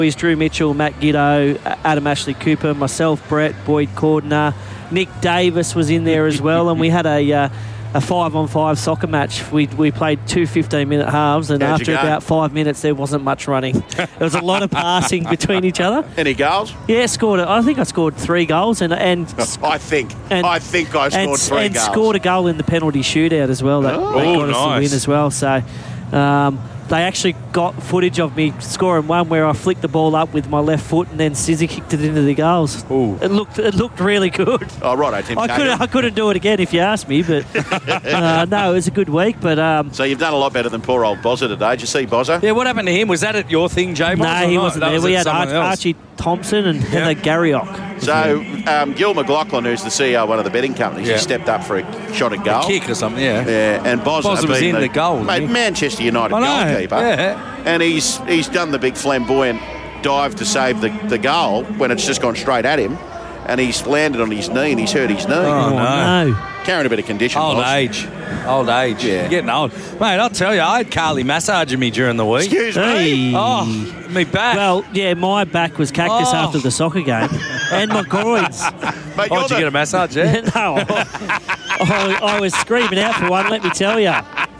He's Drew Mitchell, Matt Giddo, Adam Ashley Cooper, myself, Brett, Boyd Cordner, Nick Davis was in there as well, and we had a 5-on-5 soccer match. We played 2 15-minute halves, and after about 5 minutes, there wasn't much running. There was a lot of passing between each other. Any goals? Yeah, I think I scored 3 goals, and I think I scored 3 goals. And scored a goal in the penalty shootout as well. That got us the win as well. So they actually got footage of me scoring one where I flicked the ball up with my left foot and then scissor kicked it into the goals. Ooh. It looked really good. Oh, right, Tim. I couldn't do it again if you asked me, but no, it was a good week. But so you've done a lot better than poor old Bozza today. Did you see Bozza? Yeah, what happened to him? Was that at your thing, J? No, he wasn't there. We had Archie Thompson and Heather Garriock. So Gil McLaughlin, who's the CEO of one of the betting companies, he stepped up for a shot at goal. A kick or something, yeah. Yeah, and Bozza was in the goal. Mate, Manchester United goalkeeper. Yeah. And he's done the big flamboyant dive to save the goal when it's just gone straight at him. And he's landed on his knee and he's hurt his knee. Oh, no. Carrying a bit of condition. Old age. Yeah. Getting old. Mate, I'll tell you, I had Carly massaging me during the week. Excuse me. Oh, me back. Well, yeah, my back was cactus after the soccer game. And my groins. Mate, did you get a massage, yeah? No. I was screaming out for one, let me tell you.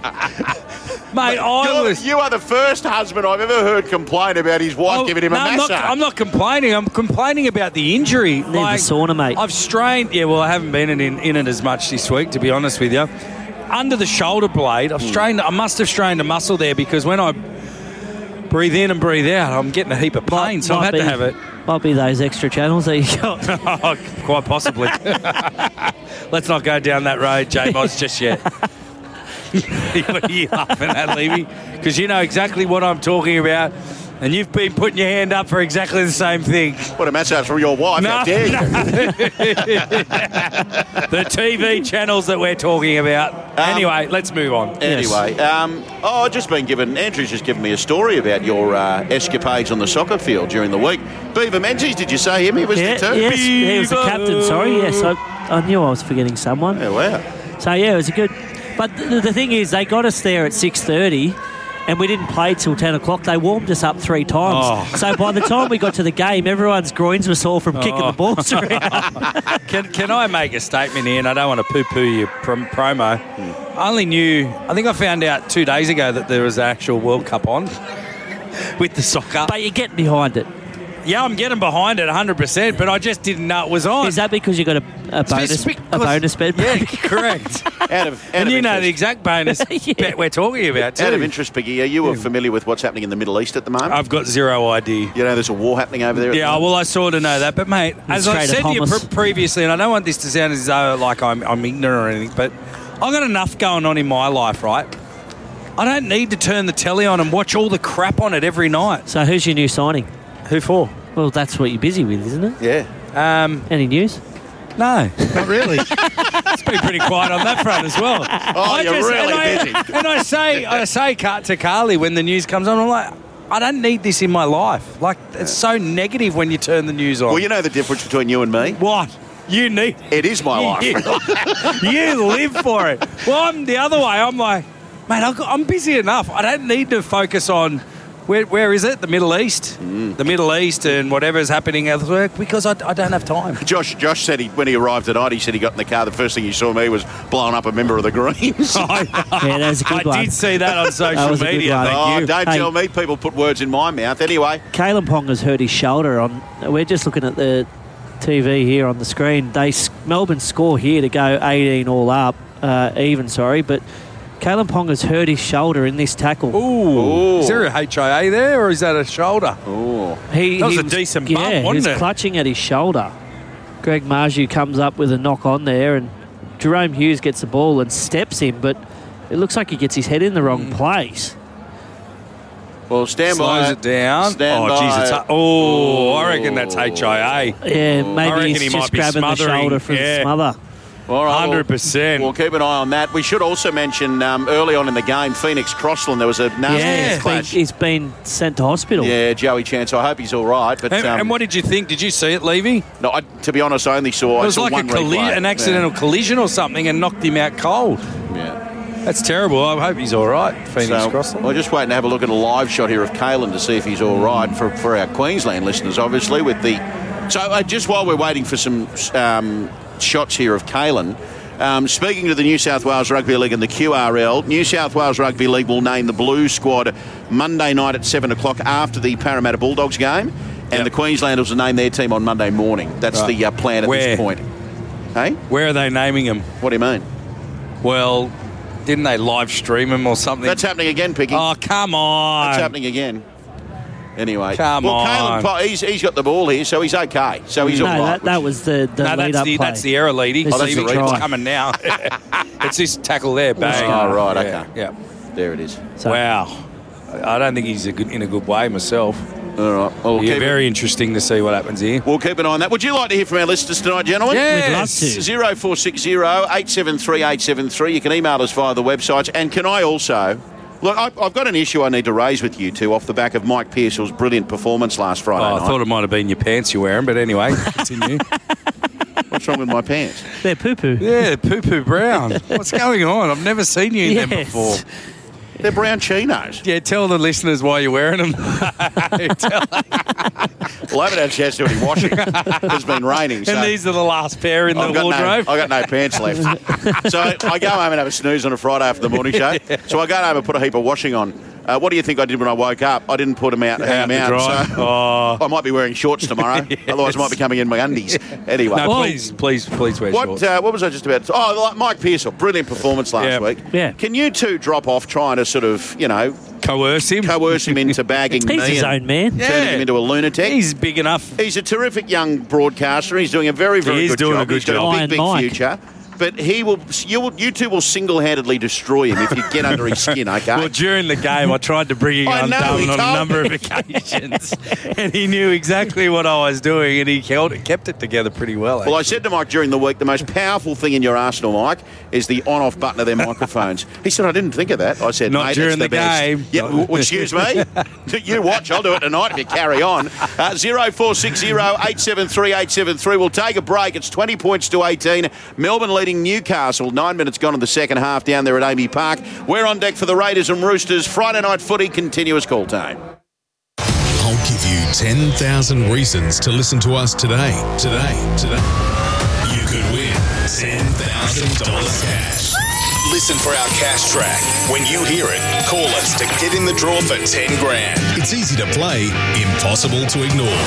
Mate, you are the first husband I've ever heard complain about his wife giving him a massage. I'm not complaining. I'm complaining about the injury. Need the sauna, mate. I've strained. Yeah, well, I haven't been in it as much this week, to be honest with you. Under the shoulder blade, I've strained. I must have strained a muscle there because when I breathe in and breathe out, I'm getting a heap of pain. So I've had to have it. Might be those extra channels that you got. Quite possibly. Let's not go down that road, J-Boz, just yet. What are you laughing at, Levy? Because you know exactly what I'm talking about, and you've been putting your hand up for exactly the same thing. What a massage from your wife, how dare you? The TV channels that we're talking about. Anyway, let's move on. Anyway, Andrew's just given me a story about your escapades on the soccer field during the week. Beaver Menzies, did you say him? He was the too? Yes, he was the captain, sorry. Yes, I knew I was forgetting someone. Yeah, wow. So, yeah, it was a good... But the thing is, they got us there at 6:30 and we didn't play till 10 o'clock. They warmed us up 3 times. Oh. So by the time we got to the game, everyone's groins were sore from kicking the balls around. Can I make a statement here? And I don't want to poo-poo your promo. I only knew... I think I found out 2 days ago that there was an actual World Cup on with the soccer. But you're getting behind it. Yeah, I'm getting behind it 100%, but I just didn't know it was on. Is that because you got a bonus bet? Yeah, correct. And you know the exact bonus bet we're talking about too. Out of interest, Piggy, are you familiar with what's happening in the Middle East at the moment? I've got zero idea. You know there's a war happening over there? Yeah, well, I sort of know that. But, mate, as I said to you previously, and I don't want this to sound as though like I'm ignorant or anything, but I've got enough going on in my life, right? I don't need to turn the telly on and watch all the crap on it every night. So who's your new signing? Who for? Well, that's what you're busy with, isn't it? Yeah. Any news? No, not really. It's been pretty quiet on that front as well. Busy. And I say to Carly when the news comes on, I'm like, I don't need this in my life. Like, it's so negative when you turn the news on. Well, you know the difference between you and me? What? You need... It is my life. You live for it. Well, I'm the other way. I'm like, mate, I'm busy enough. I don't need to focus on... Where is it? The Middle East? The Middle East and whatever's happening elsewhere, because I don't have time. Josh said when he arrived tonight, he said he got in the car, the first thing he saw me was blowing up a member of the Greens. Yeah, that was a good one. I did see that on social media. Thank you. Don't tell me people put words in my mouth. Anyway. Kalen Ponga's hurt his shoulder. We're just looking at the TV here on the screen. Melbourne score here to go 18 all up, but Kalen Ponga's hurt his shoulder in this tackle. Ooh. Is there a HIA there, or is that a shoulder? Ooh. That was a decent bump, wasn't it? He was clutching at his shoulder. Greg Marju comes up with a knock on there, and Jerome Hughes gets the ball and steps him, but it looks like he gets his head in the wrong place. Well, stand by. Slows it down. Stand by. Jeez, I reckon that's HIA. Yeah, maybe he's just grabbing the shoulder from the smother. All right, 100%. We'll keep an eye on that. We should also mention early on in the game, Phoenix Crossland, there was a nasty clash. He's been sent to hospital. Yeah, Joey Chance. I hope he's all right. But and what did you think? Did you see it, Levy? No, to be honest, I only saw. It was like an accidental collision or something, and knocked him out cold. Yeah. That's terrible. I hope he's all right, Phoenix Crossland. We're just waiting to have a look at a live shot here of Kalen to see if he's all right for our Queensland listeners, obviously. So just while we're waiting for some shots here of Kalen, speaking to the New South Wales Rugby League and the QRL, New South Wales Rugby League will name the Blue squad Monday night at 7 o'clock after the Parramatta Bulldogs game, and the Queenslanders will name their team on Monday morning. That's the plan at this point. Hey? Where are they naming them? What do you mean? Well, didn't they live stream them or something? That's happening again, Picky. Oh, come on. That's happening again. Anyway. Come on. Kalen, he's got the ball here, so he's okay. So he's all right. That was the lead-up play. That's the error, Leedy. This is the It's try. coming now. It's this tackle there, bang. Oh, right, okay. Yeah. There it is. So, Wow. I don't think he's in a good way myself. All right. Well, Very interesting to see what happens here. We'll keep an eye on that. Would you like to hear from our listeners tonight, gentlemen? We'd love to. 0460 873 873. You can email us via the websites. And can I also... Look, I've got an issue I need to raise with you two off the back of Mike Pearsall's brilliant performance last Friday night. I thought it might have been your pants you're wearing, but anyway, continue. What's wrong with my pants? they're poo-poo. Yeah, poo-poo brown. What's going on? I've never seen you in them Yes. before. They're brown chinos. Yeah, tell the listeners why you're wearing them. Well, I haven't had a chance to do any washing. It's been raining. So And these are the last pair in the wardrobe. I've got no pants left. So I go home and have a snooze on a Friday after the morning show. So I go home and put a heap of washing on. What do you think I did when I woke up? I didn't put them out, hang them out. Dry. So I might be wearing shorts tomorrow. Yes. Otherwise, I might be coming in my undies. Anyway. No, please wear shorts. What was I just about to... Oh, Mike Pearsall, brilliant performance last week. Yeah. Can you two drop off trying to sort of, Coerce him. into bagging me He's his and own man. turning him into a lunatic? He's big enough. He's a terrific young broadcaster. He's doing a very, very good job. He's got a Iron big Mike. future. But you two will single-handedly destroy him if you get under his skin, okay? Well, during the game, I tried to bring him I know, he undone on a told number me. of occasions, and he knew exactly what I was doing, and he kept it together pretty well. Well, I said to Mike during the week, the most powerful thing in your arsenal, Mike, is the on-off button of their microphones. He said, I didn't think of that. I said, Not mate, during it's the best. game. Yeah, excuse me? You watch. I'll do it tonight if you carry on. 0460 873 873. We'll take a break. It's 20 points to 18. Melbourne leading Newcastle. 9 minutes gone in the second half down there at Amy Park. We're on deck for the Raiders and Roosters. Friday night footy, continuous call time. I'll give you 10,000 reasons to listen to us today. You could win $10,000 cash. Listen for our cash track. When you hear it, call us to get in the draw for 10 grand. It's easy to play, impossible to ignore.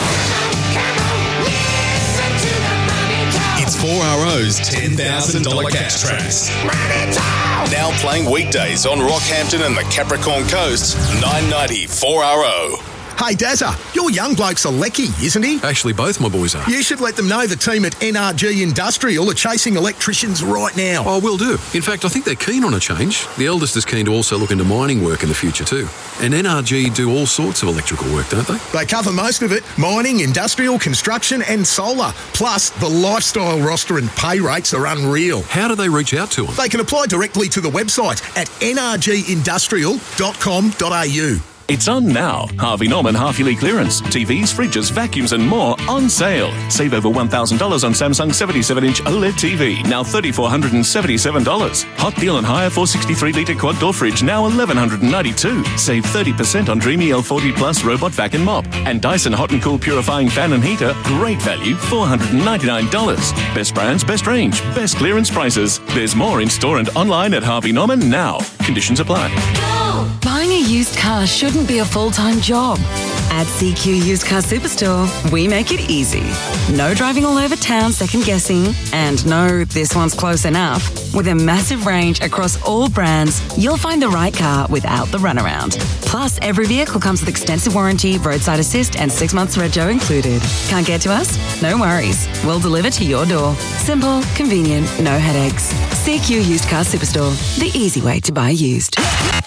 It's 4RO's $10,000 cash tracks. Now playing weekdays on Rockhampton and the Capricorn Coast, 990 4RO. Hey, Dazza, your young bloke's a lecky, isn't he? Actually, both my boys are. You should let them know the team at NRG Industrial are chasing electricians right now. Oh, will do. In fact, I think they're keen on a change. The eldest is keen to also look into mining work in the future too. And NRG do all sorts of electrical work, don't they? They cover most of it: mining, industrial, construction and solar. Plus, the lifestyle roster and pay rates are unreal. How do they reach out to them? They can apply directly to the website at nrgindustrial.com.au. It's on now. Harvey Norman half-yearly clearance. TVs, fridges, vacuums and more on sale. Save over $1,000 on Samsung 77-inch OLED TV, now $3,477. Hot deal on hire 463-litre quad-door fridge, now $1,192. Save 30% on Dreamy L40 Plus robot vac and mop. And Dyson Hot and Cool purifying fan and heater, great value, $499. Best brands, best range, best clearance prices. There's more in store and online at Harvey Norman now. Conditions apply. Buying a used car shouldn't be a full-time job. At CQ Used Car Superstore, we make it easy. No driving all over town second-guessing, and no, this one's close enough. With a massive range across all brands, you'll find the right car without the runaround. Plus, every vehicle comes with extensive warranty, roadside assist, and 6 months rego included. Can't get to us? No worries. We'll deliver to your door. Simple, convenient, no headaches. CQ Used Car Superstore, the easy way to buy used.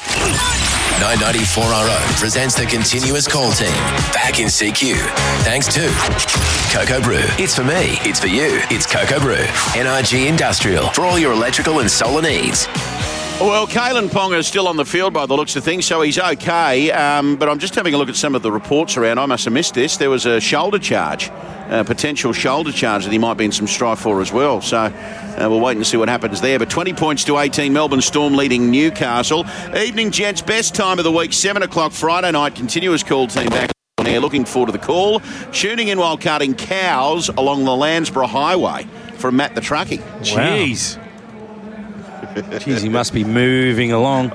994RO presents the continuous call team. Back in CQ. Thanks to Cocoa Brew. It's for me. It's for you. It's Cocoa Brew. NRG Industrial. For all your electrical and solar needs. Well, Kalen Ponga is still on the field by the looks of things, so he's okay. But I'm just having a look at some of the reports around. I must have missed this. There was a shoulder charge potential shoulder charge that he might be in some strife for as well. So we'll wait and see what happens there. But 20 points to 18, Melbourne Storm leading Newcastle. Evening, gents, best time of the week, 7 o'clock Friday night, continuous call team back on air. Looking forward to the call. Tuning in while carting cows along the Landsborough Highway from Matt the Truckie. Jeez. Jeez, he must be moving along.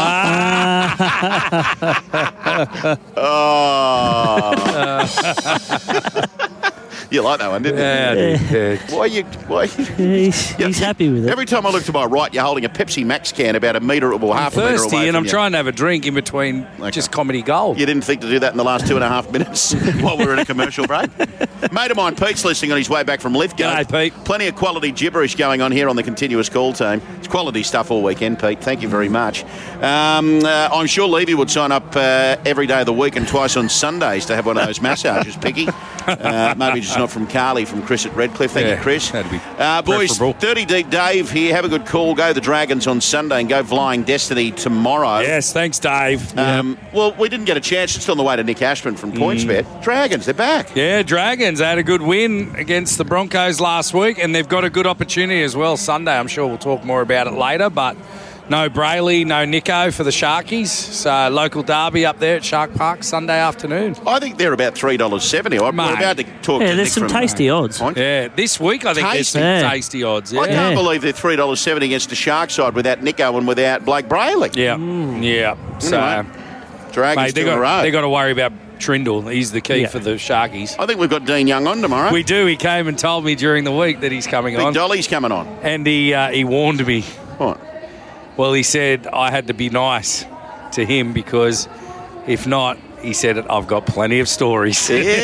You like that one, didn't you? Yeah, I do. Why He's happy with it. Every time I look to my right, you're holding a Pepsi Max can about a metre, well, half a metre away Thirsty, from and I'm you. trying to have a drink in between just comedy gold. You didn't think to do that in the last 2.5 minutes while we were in a commercial break? Mate of mine, Pete's listening on his way back from Lithgow. G'day, Pete. Plenty of quality gibberish going on here on the continuous call team. It's quality stuff all weekend, Pete. Thank you very much. I'm sure Levy would sign up every day of the week and twice on Sundays to have one of those massages, Picky. Maybe just not from Carly, from Chris at Redcliffe. Thank you, Chris. That'd be boys, preferable. 30 Deep Dave here. Have a good call. Go the Dragons on Sunday and go Flying Destiny tomorrow. Yes, thanks, Dave. Well, we didn't get a chance. It's on the way to Nick Ashman from PointsBet. Dragons, they're back. Yeah, Dragons had a good win against the Broncos last week, and they've got a good opportunity as well Sunday. I'm sure we'll talk more about it later, but no Brayley, no Nico for the Sharkies. So local derby up there at Shark Park Sunday afternoon. I think they're about $3.70. We're about to talk to there's Nick some from tasty odds. Point. Yeah, this week I think there's some tasty odds. Yeah. I can't believe they're $3.70 against the Shark side without Nico and without Blake Brayley. Yeah. So, Anyway, Dragons mate, to the road. they got to worry about Trindle. He's the key for the Sharkies. I think we've got Dean Young on tomorrow. We do. He came and told me during the week that he's coming Big on. Dolly's coming on. And he warned me. What? Well, he said I had to be nice to him because if not, he said, I've got plenty of stories.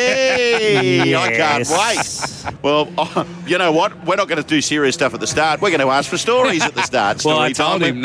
Hey, I can't wait. Well, you know what? We're not going to do serious stuff at the start. We're going to ask for stories at the start. Well, I told him,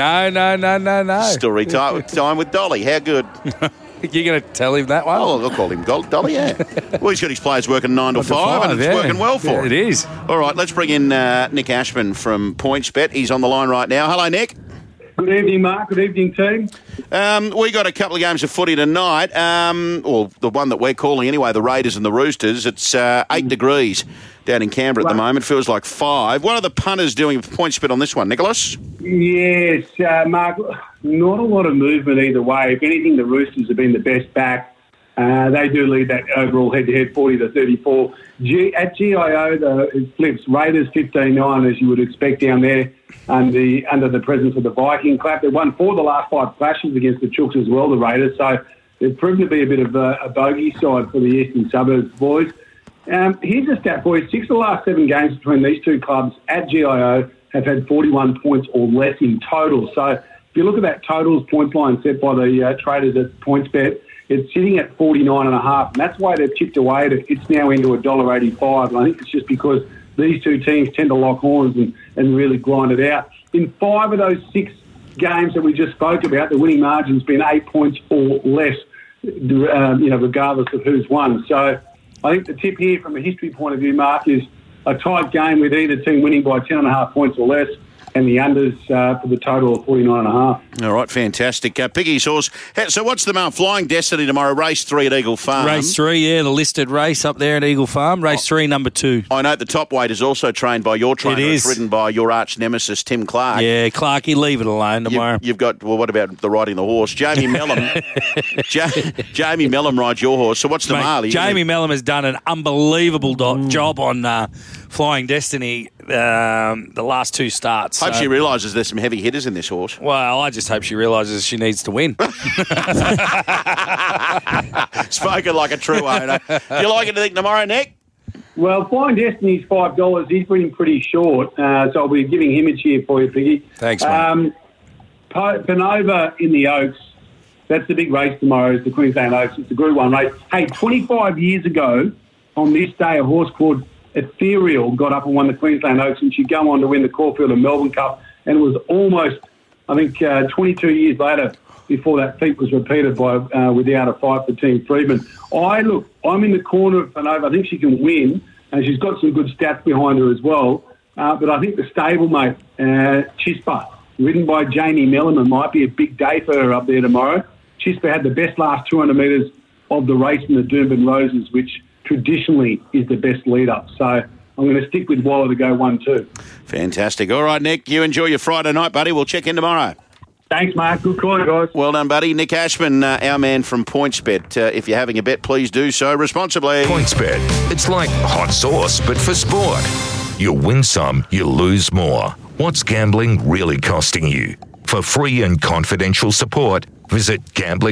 no. Story time with Dolly. How good? You're going to tell him that one? Oh, I'll call him Dolly, yeah. Well, he's got his players working 9 to 5, and it's working well for him. It is. All right, let's bring in Nick Ashman from PointsBet. He's on the line right now. Hello, Nick. Good evening, Mark. Good evening, team. We got a couple of games of footy tonight, or the one that we're calling anyway, the Raiders and the Roosters. It's 8 degrees down in Canberra at the moment. Feels like 5. What are the punters doing with PointsBet on this one, Nicholas? Yes, Mark, not a lot of movement either way. If anything, the Roosters have been the best back. They do lead that overall head-to-head 40-34. At GIO, it flips Raiders 15-9, as you would expect down there, under the presence of the Viking clap. They've won 4 of the last 5 clashes against the Chooks as well, the Raiders. So they've proven to be a bit of a bogey side for the Eastern Suburbs boys. Here's a stat, boys. 6 of the last 7 games between these two clubs at GIO have had 41 points or less in total. So if you look at that totals points line set by the traders at PointsBet, it's sitting at 49.5, and that's why they've chipped away at it. It's now into $1.85, and I think it's just because these two teams tend to lock horns and really grind it out. In 5 of those 6 games that we just spoke about, the winning margin's been 8 points or less, regardless of who's won. So I think the tip here from a history point of view, Mark, is a tight game with either team winning by 10.5 points or less, and the unders for the total of 49.5. All right, fantastic. Piggy's horse. So what's the Flying Destiny tomorrow? Race 3 at Eagle Farm. Race 3, yeah, the listed race up there at Eagle Farm. Race 3, number 2. I know the top weight is also trained by your trainer. It is. It's ridden by your arch nemesis, Tim Clark. Yeah, Clarky, leave it alone tomorrow. You've got, well, what about the riding the horse? Jamie Mellum. Jamie Mellum rides your horse. So what's the Marley? Jamie Mellum has done an unbelievable job on Flying Destiny the last 2 starts. Hope she realises there's some heavy hitters in this horse. Well, I just hope she realises she needs to win. Spoken like a true owner. Do you like anything tomorrow, Nick? Well, Flying Destiny's $5. He's been pretty short, so I'll be giving him a cheer for you, Piggy. Thanks, mate. Panova in the Oaks. That's the big race tomorrow, is the Queensland Oaks. It's a Group 1 race. Hey, 25 years ago, on this day, a horse called Ethereal got up and won the Queensland Oaks, and she'd go on to win the Caulfield and Melbourne Cup, and it was almost, I think, 22 years later before that feat was repeated by without a fight for Team Friedman. I'm in the corner of Panova. I think she can win, and she's got some good stats behind her as well. But I think the stablemate, Chispa, ridden by Jamie Mellum, might be a big day for her up there tomorrow. Chispa had the best last 200 metres of the race in the Doomben Roses, which traditionally is the best leader. So I'm going to stick with Waller to go 1-2. Fantastic. All right, Nick, you enjoy your Friday night, buddy. We'll check in tomorrow. Thanks, Mark. Good call, guys. Well done, buddy. Nick Ashman, our man from PointsBet. If you're having a bet, please do so responsibly. PointsBet. It's like hot sauce, but for sport. You win some, you lose more. What's gambling really costing you? For free and confidential support, visit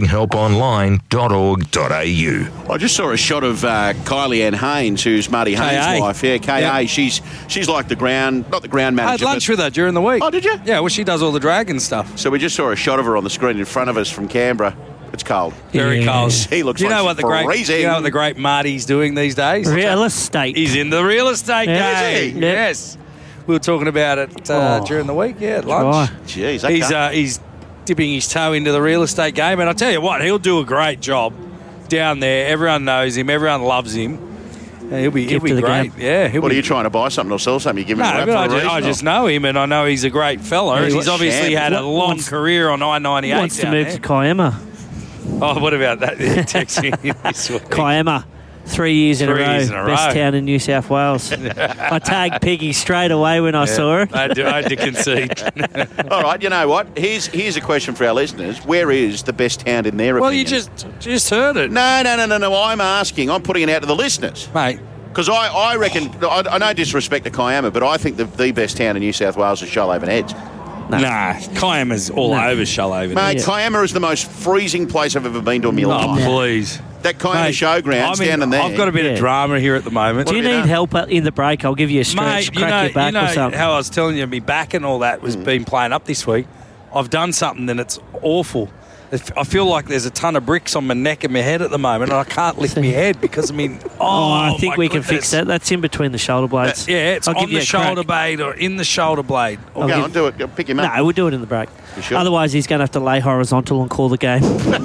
gamblinghelponline.org.au. I just saw a shot of Kylie Ann Haynes, who's Marty Haynes' wife. Yeah, K.A. Yep. She's like not the ground manager. I had lunch with her during the week. Oh, did you? Yeah, well, she does all the dragon stuff. So we just saw a shot of her on the screen in front of us from Canberra. It's cold. Very cold. He looks you know like freezing. You know what the great Marty's doing these days? Real estate. He's in the real estate game. Is he? Yes. We were talking about it during the week, at lunch. Jeez, okay. He's dipping his toe into the real estate game, and I tell you what, he'll do a great job down there. Everyone knows him. Everyone loves him. He'll be great. Yeah. What are you trying to buy something or sell something? You give him a rap for a reason? I just know him, and I know he's a great fella. He's obviously had a long career on I-98. He wants to move to Kiama. Oh, what about that? Texting this week. Kiama. 3 years in a row. Best town in New South Wales. I tagged Piggy straight away when I saw her. I had to concede. All right, you know what? Here's a question for our listeners. Where is the best town in their opinion? Well, you just heard it. No. I'm asking. I'm putting it out to the listeners. Mate. Because I reckon, I no disrespect to Kiama, but I think the best town in New South Wales is Shoalhaven Heads. Nah, Kiama's all over Shoalhaven. Mate, Kiama is the most freezing place I've ever been to in my life. Oh, please. That Kiama showground's down in there. I've got a bit of drama here at the moment. Do you need help in the break? I'll give you a stretch, crack your back or something. How I was telling you, my back and all that was been playing up this week. I've done something and it's awful. I feel like there's a ton of bricks on my neck and my head at the moment, and I can't lift my head because, I think we can fix that. That's in between the shoulder blades. It's on the shoulder blade or in the shoulder blade. Go on, do it. Pick him up. No, we'll do it in the break. Sure? Otherwise, he's going to have to lay horizontal and call the game.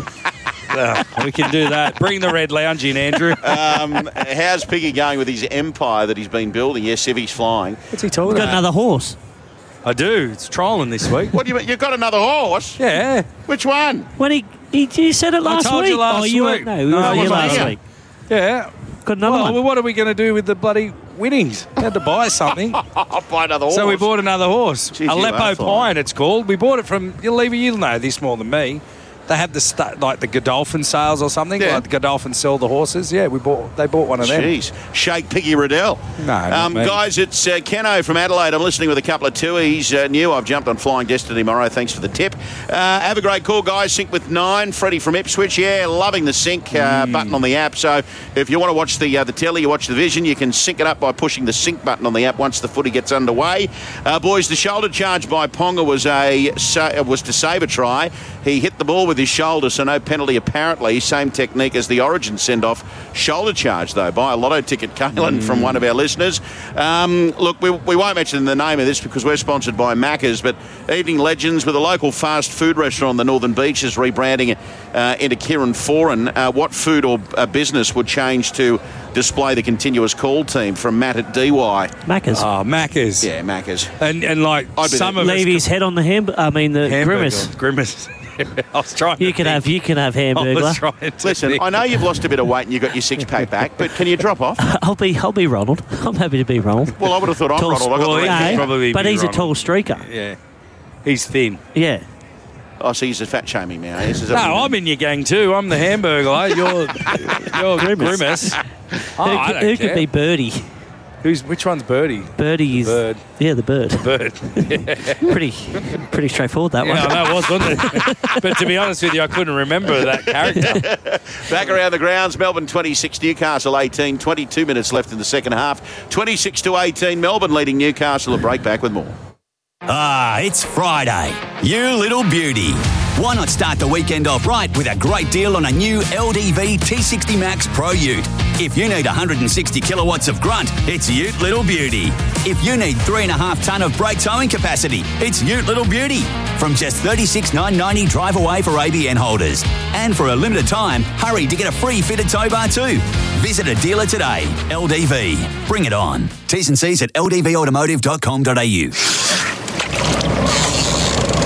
We can do that. Bring the red lounge in, Andrew. How's Piggy going with his empire that he's been building? Yes, if he's flying. What's he talking about? Got another horse. I do. It's trolling this week. What do you mean? You've got another horse? Yeah. Which one? When you said it last week. I told you last week. No, we were here last week. Yeah. Got another one. Well, what are we going to do with the bloody winnings? We had to buy something. I'll buy another horse. So we bought another horse. Jeez, Aleppo Pine, it's called. We bought it from, you'll know this more than me. They have the Godolphin sales or something. Yeah. Like Godolphin sell the horses. Yeah, they bought one of them. Jeez. Shake Piggy Riddell. No, not me. Guys, it's Keno from Adelaide. I'm listening with a couple of two. He's new. I've jumped on Flying Destiny tomorrow. Thanks for the tip. Have a great call, guys. Sync with 9. Freddie from Ipswich. Yeah, loving the sync button on the app. So if you want to watch the telly, you watch the vision, you can sync it up by pushing the sync button on the app once the footy gets underway. Boys, the shoulder charge by Ponga was to save a try. He hit the ball with his shoulder, so no penalty apparently. Same technique as the Origin send-off. Shoulder charge, though, by a lotto ticket, Kalen, from one of our listeners. Look, we won't mention the name of this because we're sponsored by Macca's, but Evening Legends with a local fast food restaurant on the Northern Beach is rebranding into Kieran Foran. What food or business would change to display the continuous call team from Matt at DY? Macca's. Oh, Macca's. Yeah, Macca's. And like some of leave his head on the Grimace. Grimace. I was trying. You can have Hamburglar. Listen, I know you've lost a bit of weight and you got your six-pack back, but can you drop off? I'll be Ronald. I'm happy to be Ronald. Well, I would have thought I'm Ronald. But he's a tall streaker. Yeah, he's thin. Yeah. Oh, so he's a fat shaming now. No, I'm in your gang too. I'm the Hamburglar. You're Grimace. Who could be Birdie? Which one's Birdie? Birdie is... Bird. Yeah, the bird. Bird. Yeah. Pretty straightforward, that one. Yeah, I know it was, wasn't it? But to be honest with you, I couldn't remember that character. Back around the grounds, Melbourne 26, Newcastle 18. 22 minutes left in the second half. 26-18, Melbourne leading Newcastle. A break, back with more. It's Friday. You little beauty. Why not start the weekend off right with a great deal on a new LDV T60 Max Pro Ute? If you need 160 kilowatts of grunt, it's Ute Little Beauty. If you need 3.5 tonne of brake towing capacity, it's Ute Little Beauty. From just $36,990 drive away for ABN holders. And for a limited time, hurry to get a free fitted tow bar too. Visit a dealer today. LDV. Bring it on. T's and C's at ldvautomotive.com.au.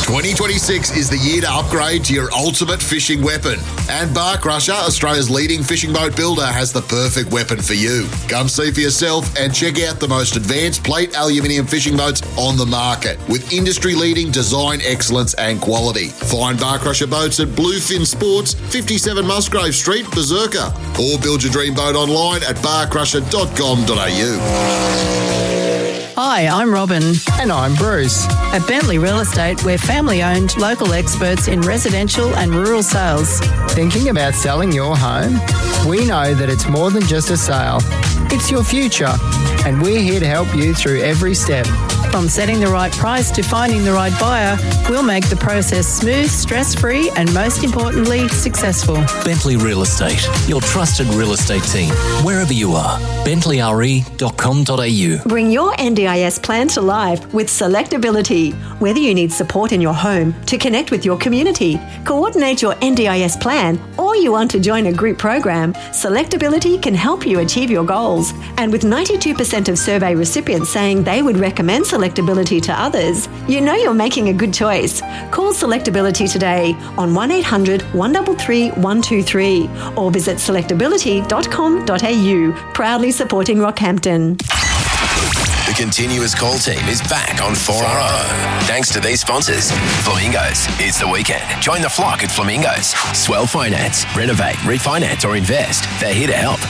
2026 is the year to upgrade to your ultimate fishing weapon. And Bar Crusher, Australia's leading fishing boat builder, has the perfect weapon for you. Come see for yourself and check out the most advanced plate aluminium fishing boats on the market with industry-leading design excellence and quality. Find Bar Crusher boats at Bluefin Sports, 57 Musgrave Street, Berserker, or build your dream boat online at barcrusher.com.au. Hi, I'm Robin. And I'm Bruce. At Bentley Real Estate, we're family-owned, local experts in residential and rural sales. Thinking about selling your home? We know that it's more than just a sale. It's your future, and we're here to help you through every step. From setting the right price to finding the right buyer, we'll make the process smooth, stress-free, and most importantly, successful. Bentley Real Estate, your trusted real estate team, wherever you are. BentleyRE.com.au. Bring your NDIS plan to life with Selectability. Whether you need support in your home, to connect with your community, coordinate your NDIS plan, or you want to join a group program, Selectability can help you achieve your goals. And with 92% of survey recipients saying they would recommend Selectability to others, you know you're making a good choice. Call Selectability today on 1800 133 123 or visit selectability.com.au. Proudly supporting Rockhampton. The Continuous Call team is back on 4RO. Thanks to these sponsors. Flamingos, it's the weekend. Join the flock at Flamingos. Swell Finance. Renovate, refinance or invest. They're here to help.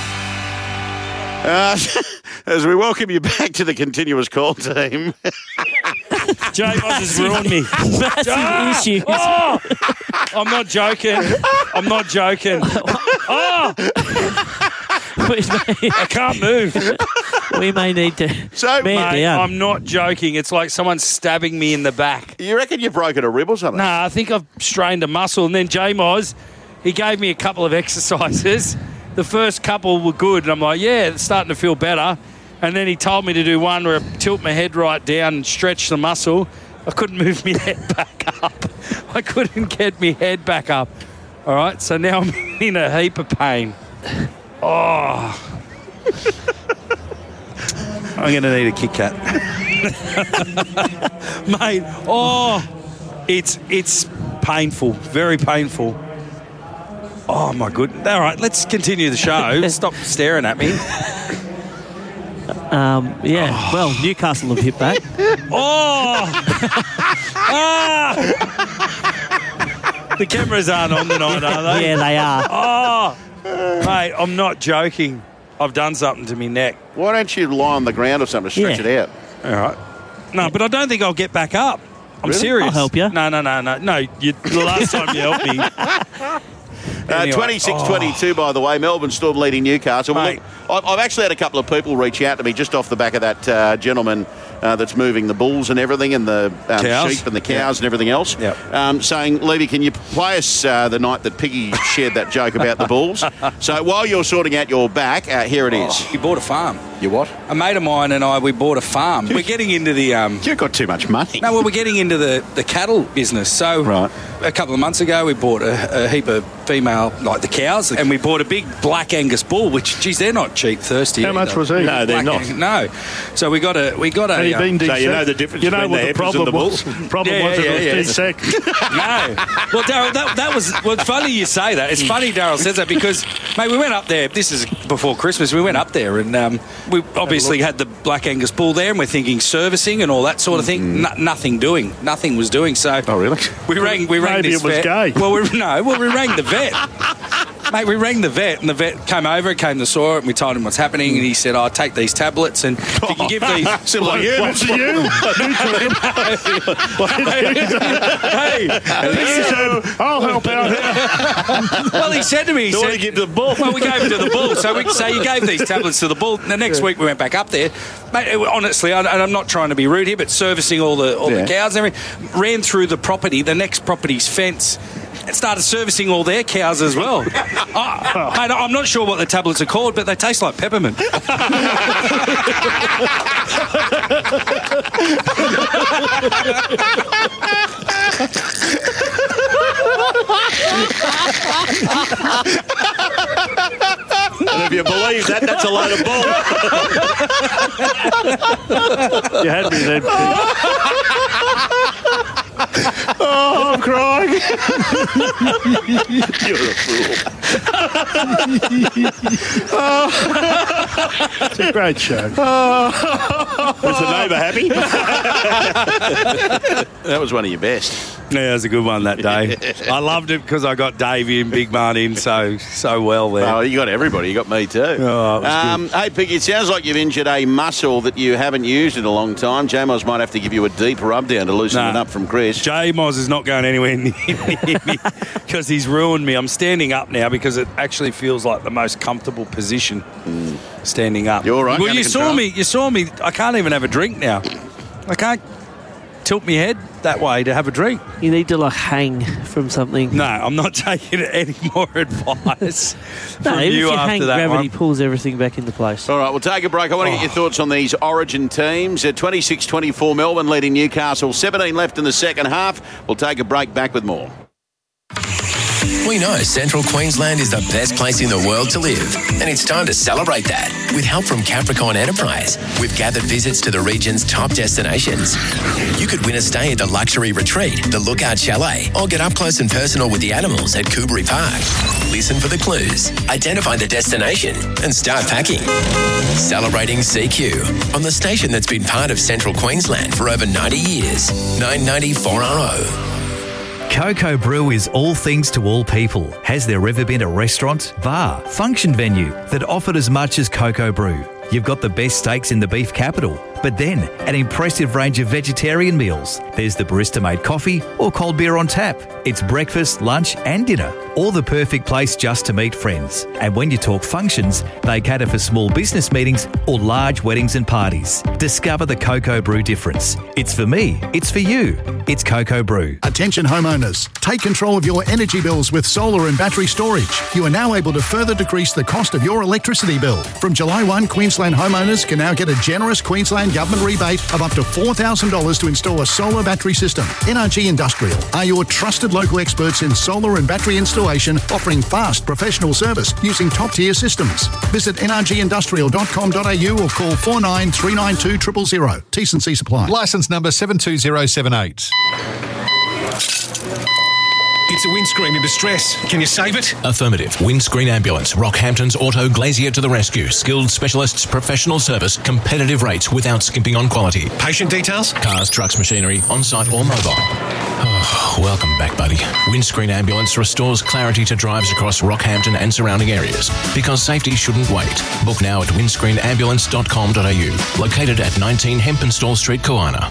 As we welcome you back to the Continuous Call team. Jay Moss has ruined me. Massive issues. Oh, I'm not joking. Oh! I can't move. We may need to man down. I'm not joking. It's like someone's stabbing me in the back. You reckon you've broken a rib or something? Nah, I think I've strained a muscle. And then Jay Moss, he gave me a couple of exercises. The first couple were good. And I'm like, yeah, it's starting to feel better. And then he told me to do one where I tilt my head right down and stretch the muscle. I couldn't move my head back up. I couldn't get my head back up. All right, so now I'm in a heap of pain. Oh. I'm going to need a Kit Kat. Mate, it's painful, very painful. Oh, my goodness. All right, let's continue the show. Stop staring at me. Well, Newcastle have hit back. The cameras aren't on tonight, are they? Yeah, they are. Mate, I'm not joking. I've done something to my neck. Why don't you lie on the ground or something to stretch it out? All right. No, but I don't think I'll get back up. I'm serious. I'll help you. No. No, the last time you helped me. Anyway. 26-22, by the way. Melbourne Storm leading Newcastle. Mate. Look, I've actually had a couple of people reach out to me just off the back of that gentleman that's moving the bulls and everything, and the sheep and the cows and everything else, saying, Levy, can you play us the night that Piggy shared that joke about the bulls? So while you're sorting out your back, here it is. You bought a farm. You what? A mate of mine and I, we bought a farm. We're getting into the... You've got too much money. No, we're getting into the cattle business. So a couple of months ago, we bought a heap of female, like the cows, and we bought a big black Angus bull, which, geez, they're not cheap, thirsty. How much was he? No, they're not. No. So we got a... Had he been so you know the difference between the heifers and the bulls? The problem was it was sick. No. Well, Daryl, that was... Well, it's funny you say that. It's funny Daryl says that because, mate, we went up there. This is before Christmas. We went up there and we obviously had the black Angus bull there, and we're thinking servicing and all that sort of thing. Nothing was doing. So... Oh, really? We rang Maybe this it was vet. gay. Well, we rang the vet. Mate, we rang the vet, and the vet came over, came to saw it, and we told him what's happening, and he said, "I'll take these tablets, and if you can give these..." What's it you? Hey, he said, "I'll help out." Well, he said to me, he said, "Give the bull." Well, we gave it to the bull. So you gave these tablets to the bull. The next week we went back up there, mate. Honestly, and I'm not trying to be rude here, but servicing all the cows and everything, ran through the property, the next property's fence, and started servicing all their cows as well. Mate, I'm not sure what the tablets are called, but they taste like peppermint. And if you believe that, that's a load of bull. You had me then. crying. You're a fool. It's a great show. Was the neighbour happy? That was one of your best. Yeah, it was a good one that day. I loved it because I got Davey and Big Man in so well there. Oh, you got everybody. You got me too. Oh, it was good. Hey, Piggy, it sounds like you've injured a muscle that you haven't used in a long time. J-Moz might have to give you a deep rub down to loosen it up from Chris. J-Moz is not going anywhere near me because he's ruined me. I'm standing up now because it actually feels like the most comfortable position standing up. You're all right. Well, you saw me. I can't even have a drink now. I can't tilt my head that way to have a drink. You need to hang from something. No, I'm not taking any more advice No, from even you if you after hang, that gravity one. pulls everything back into place. All right, we'll take a break. I want to get your thoughts on these Origin teams. 26-24 Melbourne leading Newcastle. 17 left in the second half. We'll take a break. Back with more. We know Central Queensland is the best place in the world to live, and it's time to celebrate that with help from Capricorn Enterprise. With gathered visits to the region's top destinations, you could win a stay at the Luxury Retreat, the Lookout Chalet, or get up close and personal with the animals at Coolbury Park. Listen for the clues, identify the destination, and start packing. Celebrating CQ on the station that's been part of Central Queensland for over 90 years. 990-4RO. Coco Brew is all things to all people. Has there ever been a restaurant, bar, function venue that offered as much as Coco Brew? You've got the best steaks in the beef capital, but then an impressive range of vegetarian meals. There's the barista-made coffee or cold beer on tap. It's breakfast, lunch and dinner, or the perfect place just to meet friends. And when you talk functions, they cater for small business meetings or large weddings and parties. Discover the Coco Brew difference. It's for me, it's for you. It's Coco Brew. Attention homeowners, take control of your energy bills with solar and battery storage. You are now able to further decrease the cost of your electricity bill. From July 1, Queensland homeowners can now get a generous Queensland government rebate of up to $4,000 to install a solar battery system. NRG Industrial are your trusted local experts in solar and battery installation, offering fast professional service using top-tier systems. Visit nrgindustrial.com.au or call 49392000. T&C Supply. Licence number 72078. It's a windscreen in distress. Can you save it? Affirmative. Windscreen Ambulance. Rockhampton's Auto Glazier to the rescue. Skilled specialists, professional service, competitive rates without skimping on quality. Patient details? Cars, trucks, machinery, on-site or mobile. Oh, welcome back, buddy. Windscreen Ambulance restores clarity to drives across Rockhampton and surrounding areas. Because safety shouldn't wait. Book now at windscreenambulance.com.au. Located at 19 Hempenstall Street, Koana.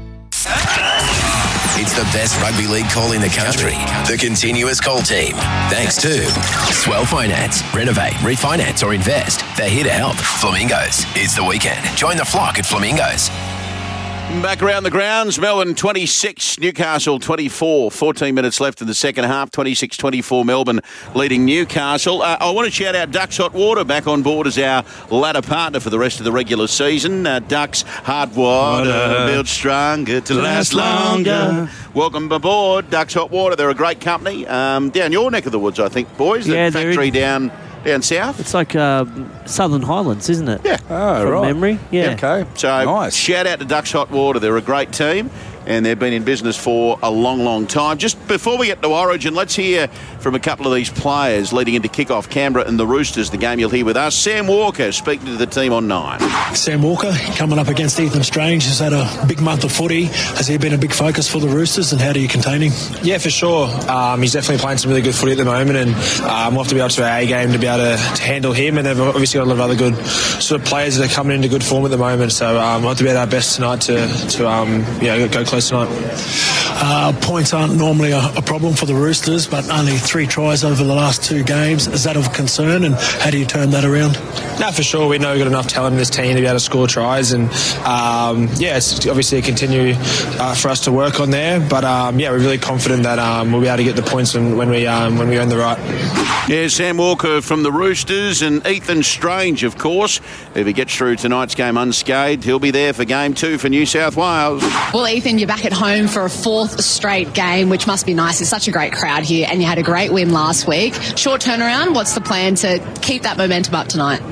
It's the best rugby league call in the country. The Continuous Call Team. Thanks to Swell Finance. Renovate, refinance or invest. They're here to help. Flamingos. It's the weekend. Join the flock at Flamingos. Back around the grounds, Melbourne 26, Newcastle 24. 14 minutes left in the second half. 26-24 Melbourne leading Newcastle. I want to shout out Ducks Hot Water back on board as our ladder partner for the rest of the regular season. Ducks Hot Water, built stronger to last longer. Welcome aboard, Ducks Hot Water. They're a great company. Down your neck of the woods, I think, boys. The factory down south. It's like Southern Highlands, isn't it? Yeah. From memory. Yeah. Okay. So shout out to Ducks Hot Water. They're a great team and they've been in business for a long, long time. Just before we get to Origin, let's hear from a couple of these players leading into kick-off. Canberra and the Roosters, the game you'll hear with us. Sam Walker speaking to the team on 9. Sam Walker coming up against Ethan Strange. Has had a big month of footy. Has he been a big focus for the Roosters and how do you contain him? Yeah, for sure. He's definitely playing some really good footy at the moment and we'll have to be up to our A game to be able to handle him, and they've obviously got a lot of other good sort of players that are coming into good form at the moment, so we'll have to be at our best tonight to go close tonight. Points aren't normally a problem for the Roosters, but only 3 tries over the last 2 games. Is that of concern, and how do you turn that around? No, for sure. We know we've got enough talent in this team to be able to score tries, and it's obviously a continue for us to work on there, but we're really confident that we'll be able to get the points when we earn the right. Yeah, Sam Walker from the Roosters, and Ethan Strange, of course. If he gets through tonight's game unscathed, he'll be there for game 2 for New South Wales. Well, Ethan, you're back at home for a 4th straight game, which must be nice. It's such a great crowd here, and you had a great win last week. Short turnaround. What's the plan to keep that momentum up tonight?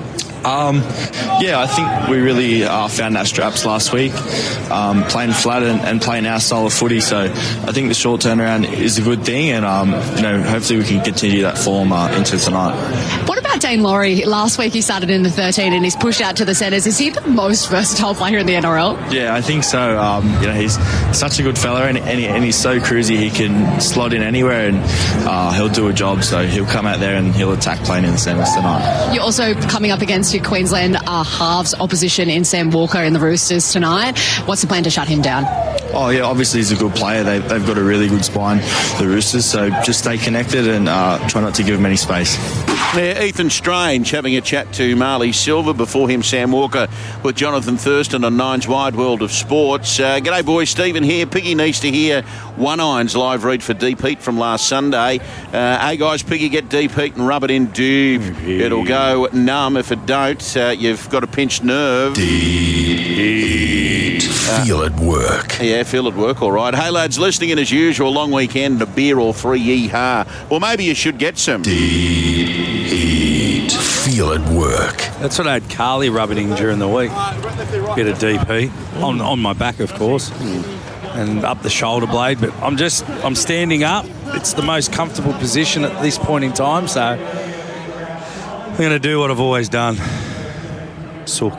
Yeah, I think we really found our straps last week, playing flat and playing our style of footy. So I think the short turnaround is a good thing, and hopefully we can continue that form into tonight. What about Dane Laurie? Last week he started in the 13 and he's pushed out to the centres. Is he the most versatile player in the NRL? Yeah, I think so. He's such a good fella, and he's so cruisy. He can slot in anywhere, and he'll do a job. So he'll come out there and he'll attack playing in the centres tonight. You're also coming up against your Queensland halves opposition in Sam Walker in the Roosters tonight. What's the plan to shut him down? Oh, yeah, obviously he's a good player. They've got a really good spine, the Roosters, so just stay connected and try not to give him any space. Yeah, Ethan Strange having a chat to Marley Silver, before him Sam Walker with Jonathan Thurston on Nine's Wide World of Sports. G'day boys, Stephen here. Piggy needs to hear One Iron's live read for Deep Heat from last Sunday. Hey guys, Piggy, get Deep Heat and rub it in Doob. It'll go numb. If it don't, you've got a pinched nerve. Deep Heat. Feel it work. Yeah, feel it work, all right. Hey lads, listening in as usual, long weekend, a beer or three, yee-ha. Well, maybe you should get some. Deep Heat. Feel it work. That's what I had Carly rubbing in during the week. Bit of deep heat. On my back, of course. And up the shoulder blade. But I'm standing up. It's the most comfortable position at this point in time. So I'm going to do what I've always done. Sook.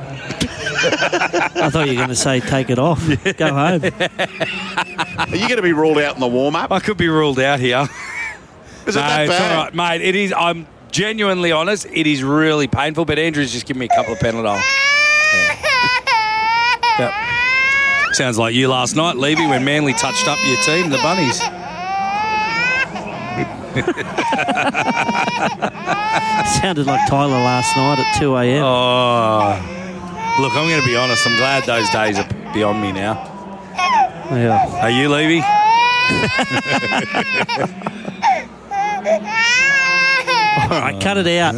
I thought you were going to say take it off. Yeah. Go home. Are you going to be ruled out in the warm-up? I could be ruled out here. Is it that bad? It's all right, mate. It is. I'm genuinely honest. It is really painful, but Andrew's just given me a couple of Panadol. Yep. Sounds like you last night, Levy, when Manly touched up your team, the Bunnies. Sounded like Tyler last night at 2 a.m. Oh. Look, I'm going to be honest. I'm glad those days are beyond me now. Yeah. Are you, Levy? All right, cut it out.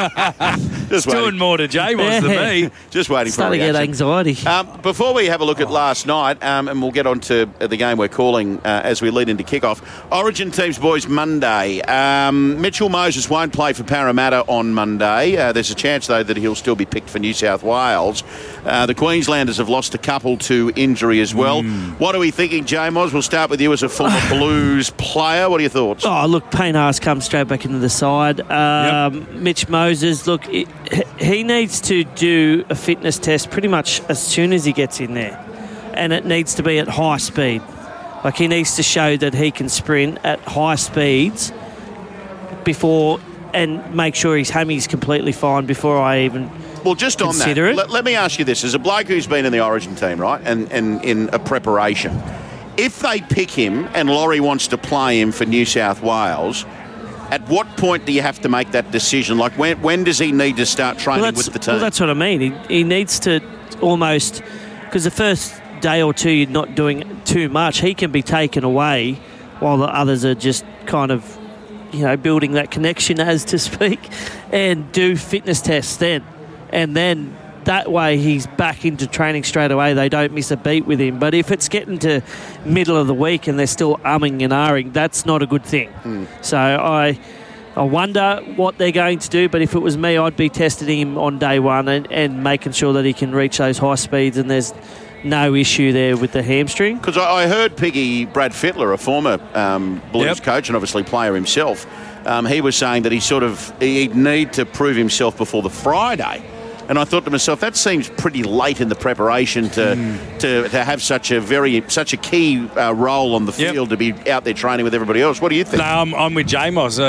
Just doing more to J-Moss than me. Just waiting for a reaction. Starting to get anxiety. Before we have a look at last night, and we'll get on to the game we're calling as we lead into kickoff. Origin teams, boys, Monday. Mitchell Moses won't play for Parramatta on Monday. There's a chance, though, that he'll still be picked for New South Wales. The Queenslanders have lost a couple to injury as well. What are we thinking, J-Moz? We'll start with you as a former Blues player. What are your thoughts? Oh, look, Payne Haas comes straight back into the side. Mitch Moses, look, he needs to do a fitness test pretty much as soon as he gets in there. And it needs to be at high speed. Like, he needs to show that he can sprint at high speeds before, and make sure his hammy's completely fine before I even just on that, let me ask you this. As a bloke who's been in the Origin team, right, and in a preparation, if they pick him and Laurie wants to play him for New South Wales, at what point do you have to make that decision? Like, when does he need to start training with the team? Well, that's what I mean. He needs to almost, because the first day or two you're not doing too much, he can be taken away while the others are just kind of, building that connection, as to speak, and do fitness tests then. And then that way he's back into training straight away. They don't miss a beat with him. But if it's getting to middle of the week and they're still umming and ahhing, that's not a good thing. So I wonder what they're going to do. But if it was me, I'd be testing him on day one and making sure that he can reach those high speeds and there's no issue there with the hamstring. Because I heard Brad Fittler, a former Blues coach and obviously player himself, he was saying that he'd need to prove himself before the Friday. And I thought to myself, that seems pretty late in the preparation to have such a key role on the field, to be out there training with everybody else. What do you think? No, I'm with J-Moss.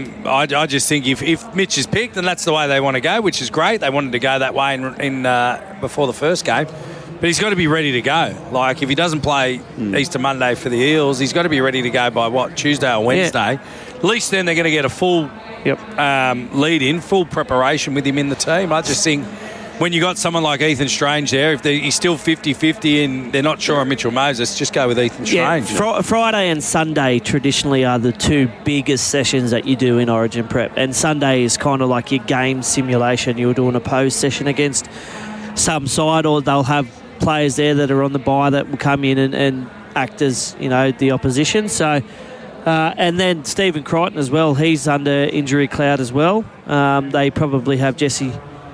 I just think if Mitch is picked, then that's the way they want to go, which is great. They wanted to go that way in before the first game. But he's got to be ready to go. Like, if he doesn't play Easter Monday for the Eels, he's got to be ready to go by, Tuesday or Wednesday. Yeah. At least then they're going to get a full lead-in, full preparation with him in the team. I just think when you got someone like Ethan Strange there, if he's still 50-50 and they're not sure on Mitchell Moses, just go with Ethan Strange. Friday and Sunday traditionally are the two biggest sessions that you do in Origin prep. And Sunday is kind of like your game simulation. You'll do an opposed session against some side, or they'll have players there that are on the bye that will come in and act as, the opposition. So... and then Stephen Crichton as well. He's under injury cloud as well. They probably have Jesse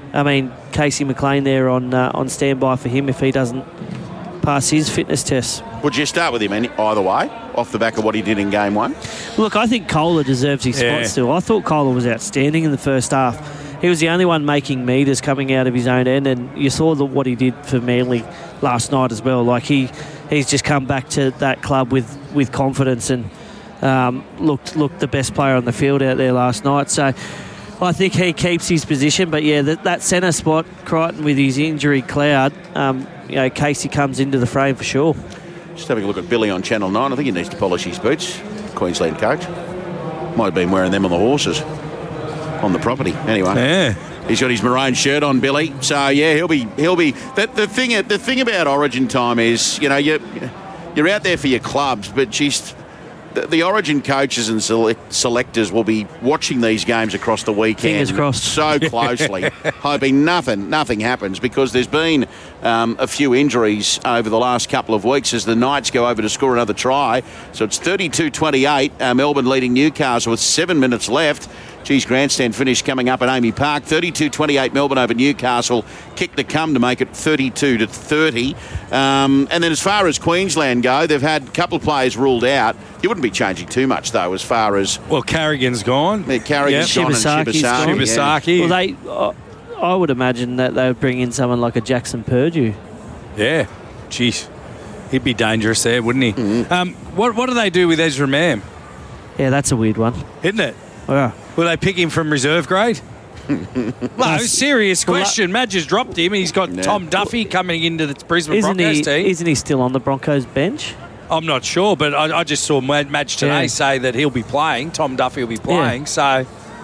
I mean, Casey McLean there on standby for him if he doesn't pass his fitness test. Would you start with him either way, off the back of what he did in game one? Look, I think Kohler deserves his spot still. I thought Kohler was outstanding in the first half. He was the only one making metres coming out of his own end, and you saw what he did for Manly last night as well. Like he's just come back to that club with confidence and looked the best player on the field out there last night. So I think he keeps his position. But yeah, that centre spot, Crichton with his injury cloud, Casey comes into the frame for sure. Just having a look at Billy on Channel 9. I think he needs to polish his boots. Queensland coach. Might have been wearing them on the horses on the property. Anyway, he's got his maroon shirt on, Billy. So yeah, he'll be. The thing about Origin time is, you're out there for your clubs, but just the Origin coaches and selectors will be watching these games across the weekend. Fingers crossed. So closely, hoping nothing happens, because there's been a few injuries over the last couple of weeks as the Knights go over to score another try. So it's 32-28, Melbourne leading Newcastle with 7 minutes left. Geez, grandstand finish coming up at Amy Park. 32-28 Melbourne over Newcastle. Kick to come to make it 32-30. And then as far as Queensland go, they've had a couple of players ruled out. You wouldn't be changing too much, though, as far as... Well, Carrigan's gone. Yeah, Carrigan's gone and Shibasaki. Yeah. Well, I would imagine that they would bring in someone like a Jackson Purdue. Yeah. Jeez. He'd be dangerous there, wouldn't he? Mm-hmm. What do they do with Ezra Mam? Yeah, that's a weird one. Isn't it? Yeah. Will they pick him from reserve grade? No, serious question. Madge has dropped him. He's got Tom Duffy coming into the Brisbane Broncos team. Isn't he still on the Broncos bench? I'm not sure, but I just saw Madge today say that he'll be playing. Tom Duffy will be playing. So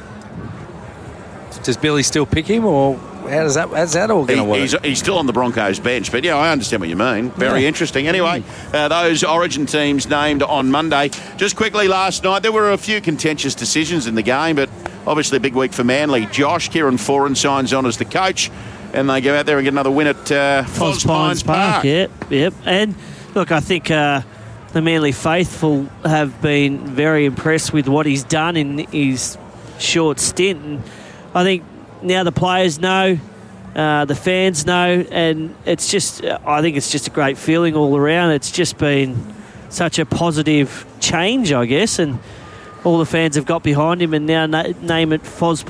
does Billy still pick him, or how's that all going to work? He's still on the Broncos bench, but yeah, I understand what you mean. Very interesting. Anyway, those Origin teams named on Monday. Just quickly, last night there were a few contentious decisions in the game, but obviously a big week for Manly. Kieran Foran signs on as the coach, and they go out there and get another win at Foz Pines Park. Yep. And look, I think the Manly faithful have been very impressed with what he's done in his short stint, and I think now the players know, the fans know, and it's just, I think it's just a great feeling all around. It's just been such a positive change, I guess, and all the fans have got behind him, and now name it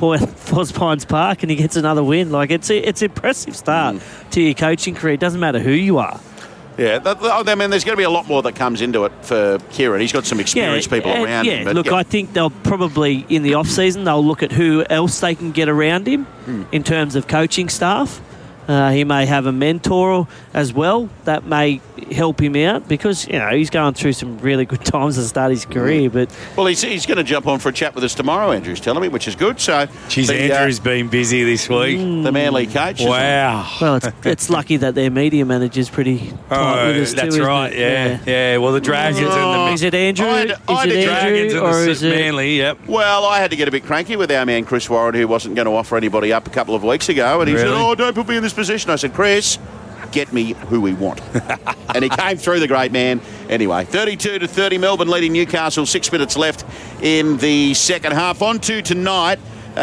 Foz Pines Park, and he gets another win. Like, it's an impressive start to your coaching career. It doesn't matter who you are. Yeah, I mean, there's going to be a lot more that comes into it for Kieran. He's got some experienced people around him. But I think they'll probably, in the off-season, they'll look at who else they can get around him in terms of coaching staff. He may have a mentor as well that may help him out, because he's going through some really good times at the start of his career. But well, he's going to jump on for a chat with us tomorrow, Andrew's telling me, which is good. So Andrew's been busy this week. The Manly coach. Wow. Well, it's lucky that their media manager's pretty tight with us too. That's right. Yeah. Well, the Dragons and the is it Andrew? Dragons or and is the it Manly? Yep. Well, I had to get a bit cranky with our man Chris Warren, who wasn't going to offer anybody up a couple of weeks ago, and he said, "Oh, don't put me in this position." I said, "Chris, get me who we want." And he came through, the great man. Anyway, 32-30 Melbourne leading Newcastle. 6 minutes left in the second half. On to tonight.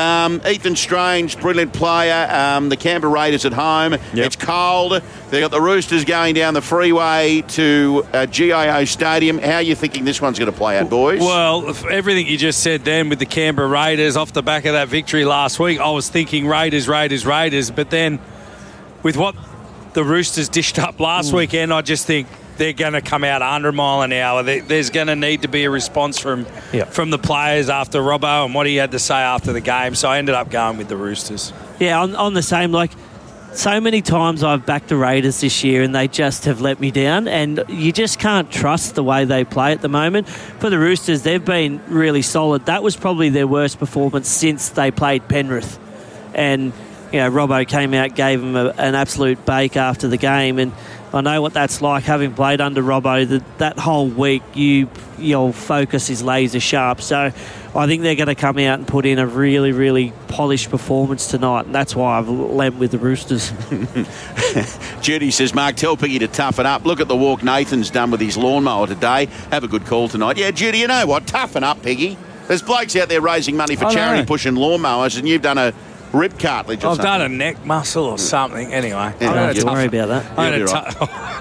Ethan Strange, brilliant player. The Canberra Raiders at home. Yep. It's cold. They've got the Roosters going down the freeway to GIO Stadium. How are you thinking this one's going to play out, boys? Well, everything you just said then with the Canberra Raiders off the back of that victory last week, I was thinking Raiders. But then with what the Roosters dished up last weekend, I just think they're going to come out 100 mile an hour. There's going to need to be a response from the players after Robbo and what he had to say after the game. So I ended up going with the Roosters. Yeah, on the same, like, so many times I've backed the Raiders this year and they just have let me down, and you just can't trust the way they play at the moment. For the Roosters, they've been really solid. That was probably their worst performance since they played Penrith. And Robbo came out, gave him an absolute bake after the game, and I know what that's like, having played under Robbo. That whole week, your focus is laser sharp. So I think they're going to come out and put in a really, really polished performance tonight, and that's why I've led with the Roosters. Judy says, Mark, tell Piggy to toughen up. Look at the walk Nathan's done with his lawnmower today. Have a good call tonight. Yeah, Judy, you know what? Toughen up, Piggy. There's blokes out there raising money for charity, pushing lawnmowers, and you've done a rib cartilage or I've something. done a neck muscle or something. Anyway, Yeah, I'm gonna don't worry about that. I'm You'll gonna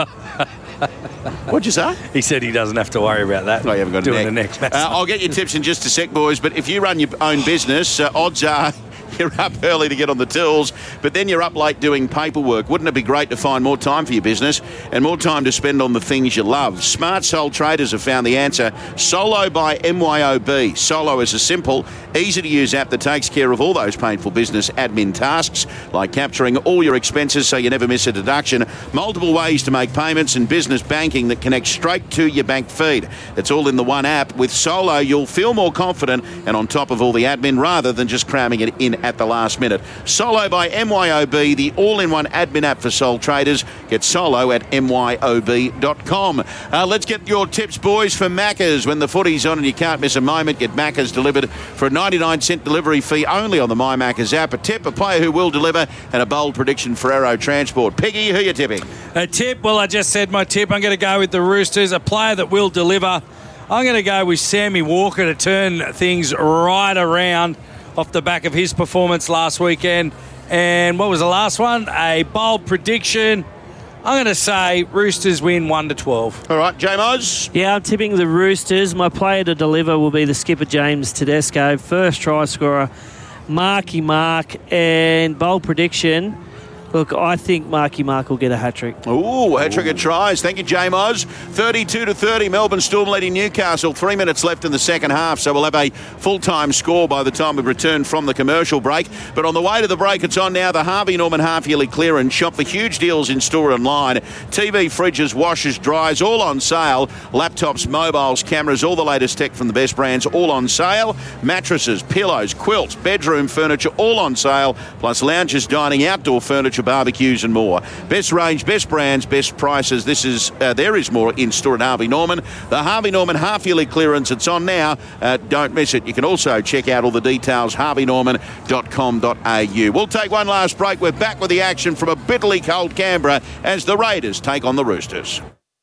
be What'd you say? He said he doesn't have to worry about that. No, you haven't got doing a neck. the neck muscle. I'll get your tips in just a sec, boys, but if you run your own business, odds are you're up early to get on the tools, but then you're up late doing paperwork. Wouldn't it be great to find more time for your business and more time to spend on the things you love? Smart Sole Traders have found the answer. Solo by MYOB. Solo is a simple, easy-to-use app that takes care of all those painful business admin tasks, like capturing all your expenses so you never miss a deduction, multiple ways to make payments, and business banking that connects straight to your bank feed. It's all in the one app. With Solo, you'll feel more confident and on top of all the admin rather than just cramming it in at the last minute. Solo by MYOB, the all-in-one admin app for sole traders. Get Solo at myob.com. Let's get your tips, boys, for Macca's. When the footy's on and you can't miss a moment, get Macca's delivered for a 99-cent delivery fee only on the My Macca's app. A tip, a player who will deliver, and a bold prediction for Aero Transport. Piggy, who are you tipping? A tip? Well, I just said my tip. I'm going to go with the Roosters, a player that will deliver. I'm going to go with Sammy Walker to turn things right around off the back of his performance last weekend. And what was the last one? A bold prediction. I'm going to say Roosters win 1-12. All right, J-Moz? Yeah, I'm tipping the Roosters. My player to deliver will be the skipper, James Tedesco. First try scorer, Marky Mark. And bold prediction, look, I think Marky Mark will get a hat-trick. Ooh, hat-trick of tries. Thank you, J-Moz. 32-30, Melbourne Storm leading Newcastle. 3 minutes left in the second half, so we'll have a full-time score by the time we return from the commercial break. But on the way to the break, it's on now, the Harvey Norman half-yearly clearance. Shop for huge deals in store and online. TV, fridges, washers, dryers, all on sale. Laptops, mobiles, cameras, all the latest tech from the best brands, all on sale. Mattresses, pillows, quilts, bedroom furniture, all on sale. Plus lounges, dining, outdoor furniture, barbecues and more. Best range, best brands, best prices. There is more in store at Harvey Norman. The Harvey Norman half-yearly clearance, it's on now. Don't miss it. You can also check out all the details, harveynorman.com.au. We'll take one last break. We're back with the action from a bitterly cold Canberra as the Raiders take on the Roosters.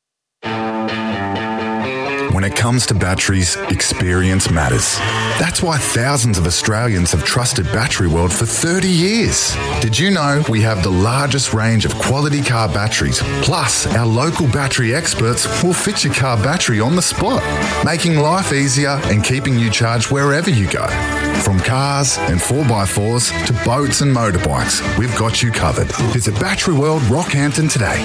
When it comes to batteries, experience matters. That's why thousands of Australians have trusted Battery World for 30 years. Did you know we have the largest range of quality car batteries? Plus, our local battery experts will fit your car battery on the spot, making life easier and keeping you charged wherever you go. From cars and 4x4s to boats and motorbikes, we've got you covered. Visit Battery World Rockhampton today.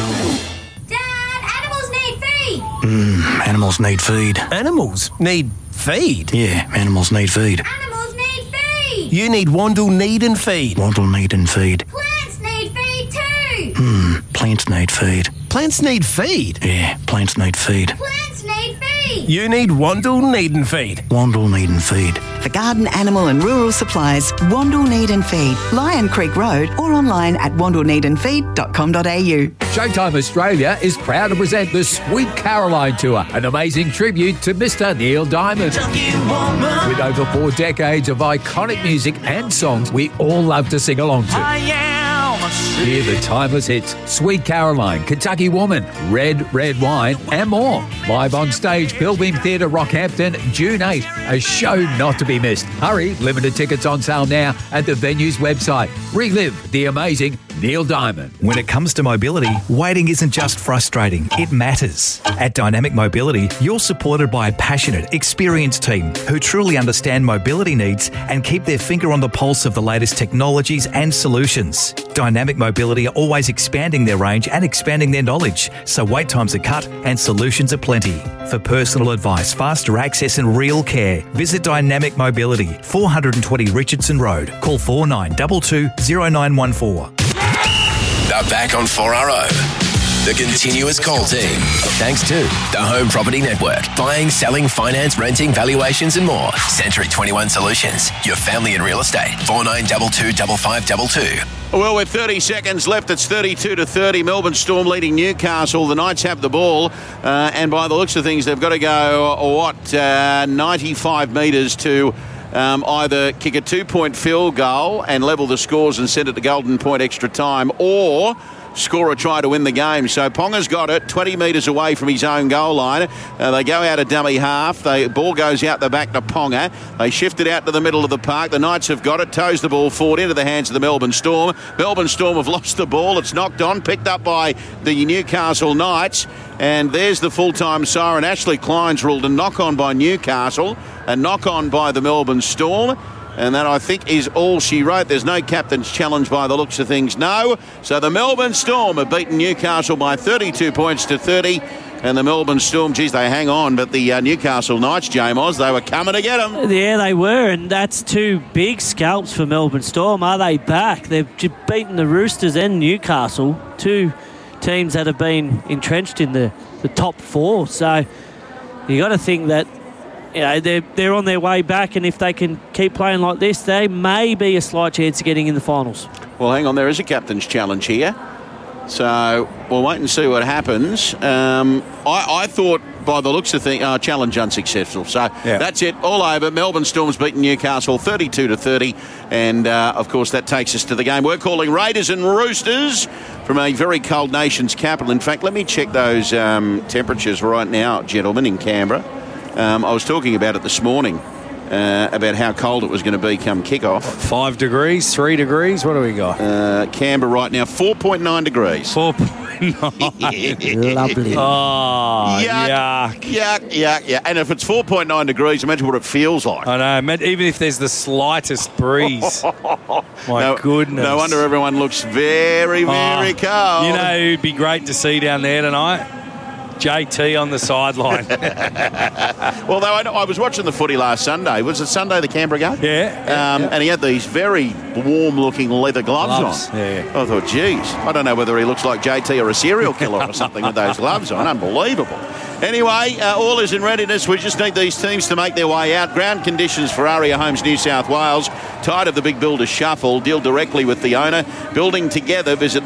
Animals need feed. Animals need feed? Yeah, animals need feed. Animals need feed. You need Wandle Need and Feed. Wandle Need and Feed. Plants need feed too. Plants need feed. Plants need feed? Yeah, plants need feed. Plants need feed. You need Wandle Need and Feed. Wandle Need and Feed. For garden, animal and rural supplies, Wandle Need and Feed, Lion Creek Road, or online at wandleneedandfeed.com.au. Showtime Australia is proud to present the Sweet Caroline Tour, an amazing tribute to Mr. Neil Diamond. With over 4 decades of iconic music and songs we all love to sing along to. Hear the timeless hits, Sweet Caroline, Kentucky Woman, Red, Red Wine, and more. Live on stage, Pilbeam Theatre, Rockhampton, June 8. A show not to be missed. Hurry, limited tickets on sale now at the venue's website. Relive the amazing Neil Diamond. When it comes to mobility, waiting isn't just frustrating, it matters. At Dynamic Mobility, you're supported by a passionate, experienced team who truly understand mobility needs and keep their finger on the pulse of the latest technologies and solutions. Dynamic Mobility are always expanding their range and expanding their knowledge, so wait times are cut and solutions are plenty. For personal advice, faster access and real care, visit Dynamic Mobility, 420 Richardson Road. Call 4922 0914. They're back on 4RO. The continuous call team. Thanks to the Home Property Network. Buying, selling, finance, renting, valuations and more. Century 21 Solutions. Your family in real estate. 4922 5522. Well, with 30 seconds left, it's 32-30. Melbourne Storm leading Newcastle. The Knights have the ball, and by the looks of things, they've got to go, 95 metres to either kick a 2-point field goal and level the scores and send it to Golden Point extra time, or score a try to win the game. So Ponga's got it 20 metres away from his own goal line. They go out a dummy half. The ball goes out the back to Ponga. They shift it out to the middle of the park. The Knights have got it, toes the ball forward into the hands of the Melbourne Storm. Melbourne Storm have lost the ball. It's knocked on, picked up by the Newcastle Knights. And there's the full-time siren. Ashley Klein's ruled a knock-on by Newcastle, a knock-on by the Melbourne Storm. And that, I think, is all she wrote. There's no captain's challenge by the looks of things. No. So the Melbourne Storm have beaten Newcastle by 32 points to 30. And the Melbourne Storm, geez, they hang on. But the Newcastle Knights, J-Moz, they were coming to get them. Yeah, they were. And that's two big scalps for Melbourne Storm. Are they back? They've beaten the Roosters and Newcastle, two teams that have been entrenched in the top four. So you got to think that, you know, they're on their way back, and if they can keep playing like this, they may be a slight chance of getting in the finals. Well, hang on, there is a captain's challenge here. So we'll wait and see what happens. I thought, by the looks of things, challenge unsuccessful. So that's it, all over. Melbourne Storm's beaten Newcastle 32 to 30. And, of course, that takes us to the game. We're calling Raiders and Roosters from a very cold nation's capital. In fact, let me check those temperatures right now, gentlemen, in Canberra. I was talking about it this morning, about how cold it was going to be come kick-off. 5 degrees, 3 degrees, what do we got? Canberra right now, 4.9 degrees. 4.9. Lovely. Oh, Yuck. And if it's 4.9 degrees, imagine what it feels like. I know, even if there's the slightest breeze. My goodness. No wonder everyone looks very, very cold. You know who'd be great to see down there tonight? JT on the sideline. Although I was watching the footy last Sunday. Was it Sunday, the Canberra game? Yeah. And he had these very warm-looking leather gloves on. Yeah. I thought, geez, I don't know whether he looks like JT or a serial killer or something with those gloves on. Unbelievable. Anyway, all is in readiness. We just need these teams to make their way out. Ground conditions for Aria Homes New South Wales. Tired of the big builder shuffle? Deal directly with the owner. Building together, visit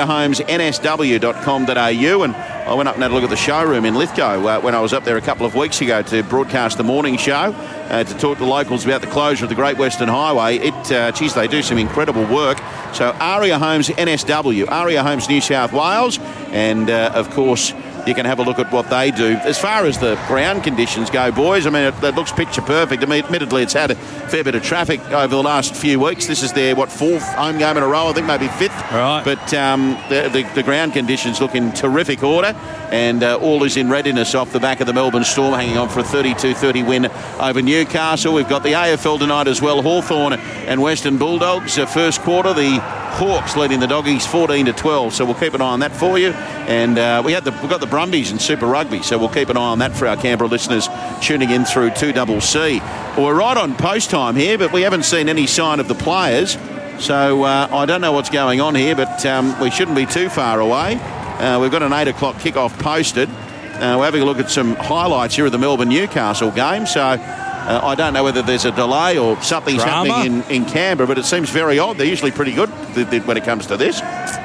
ariahomesnsw.com.au. And I went up and had a look at the showroom in Lithgow when I was up there a couple of weeks ago to broadcast the morning show, to talk to locals about the closure of the Great Western Highway. Geez, they do some incredible work. So Aria Homes NSW, Aria Homes New South Wales, and of course, you can have a look at what they do. As far as the ground conditions go, boys, I mean, it looks picture perfect. I mean, admittedly, it's had a fair bit of traffic over the last few weeks. This is their, fourth home game in a row, I think maybe fifth. Right. But the ground conditions look in terrific order, and all is in readiness off the back of the Melbourne Storm, hanging on for a 32-30 win over Newcastle. We've got the AFL tonight as well, Hawthorn and Western Bulldogs. First quarter, the Hawks leading the Doggies 14-12, so we'll keep an eye on that for you. And we've got the Brumbies in Super Rugby, so we'll keep an eye on that for our Canberra listeners tuning in through 2CC. Well, we're right on post time here, but we haven't seen any sign of the players, so I don't know what's going on here, but we shouldn't be too far away. We've got an 8 o'clock kickoff posted. We're having a look at some highlights here of the Melbourne-Newcastle game, so I don't know whether there's a delay or something's happening in Canberra, but it seems very odd. They're usually pretty good when it comes to this.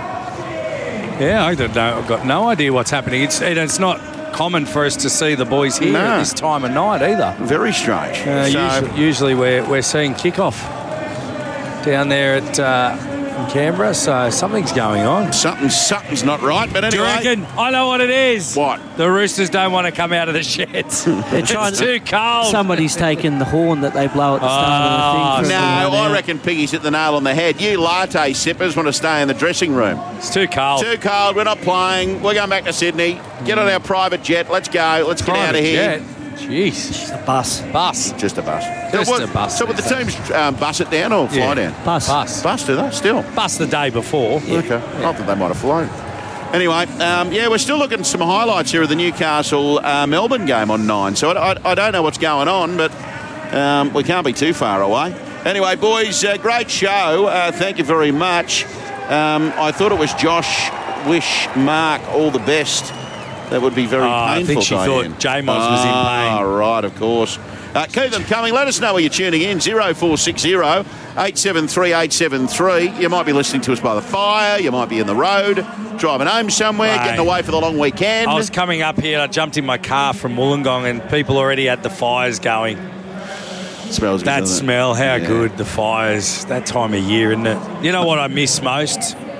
Yeah, I don't know. I've got no idea what's happening. It's not common for us to see the boys here at this time of night either. Very strange. Usually we're seeing kickoff down there at in Canberra, so something's going on. Something's not right, but anyway. Do you reckon? I know what it is. What? The Roosters don't want to come out of the sheds. It's too cold. Somebody's taken the horn that they blow at the start of the thing. No, I reckon Piggy's hit the nail on the head. You latte sippers want to stay in the dressing room. It's too cold. Too cold. We're not playing. We're going back to Sydney. Get on our private jet. Let's go. Let's get out of here. Jet. Jeez. Just a bus. Just a bus. A bus. So would the teams bus it down or fly down? Bus. Bus, do they? Still? Bus the day before. Yeah. Okay. I thought they might have flown. Anyway, we're still looking at some highlights here of the Newcastle-Melbourne game on 9. So I don't know what's going on, but we can't be too far away. Anyway, boys, great show. Thank you very much. I thought it was Josh. Wish Mark all the best. That would be very painful. I think she thought J-Moz was in pain. Oh, right, of course. Keep them coming. Let us know where you're tuning in. 0460 873 873. You might be listening to us by the fire. You might be in the road, driving home somewhere, getting away for the long weekend. I was coming up here and I jumped in my car from Wollongong and people already had the fires going. Smells good, that smell, how Yeah. good, the fires. That time of year, isn't it? You know what I miss most?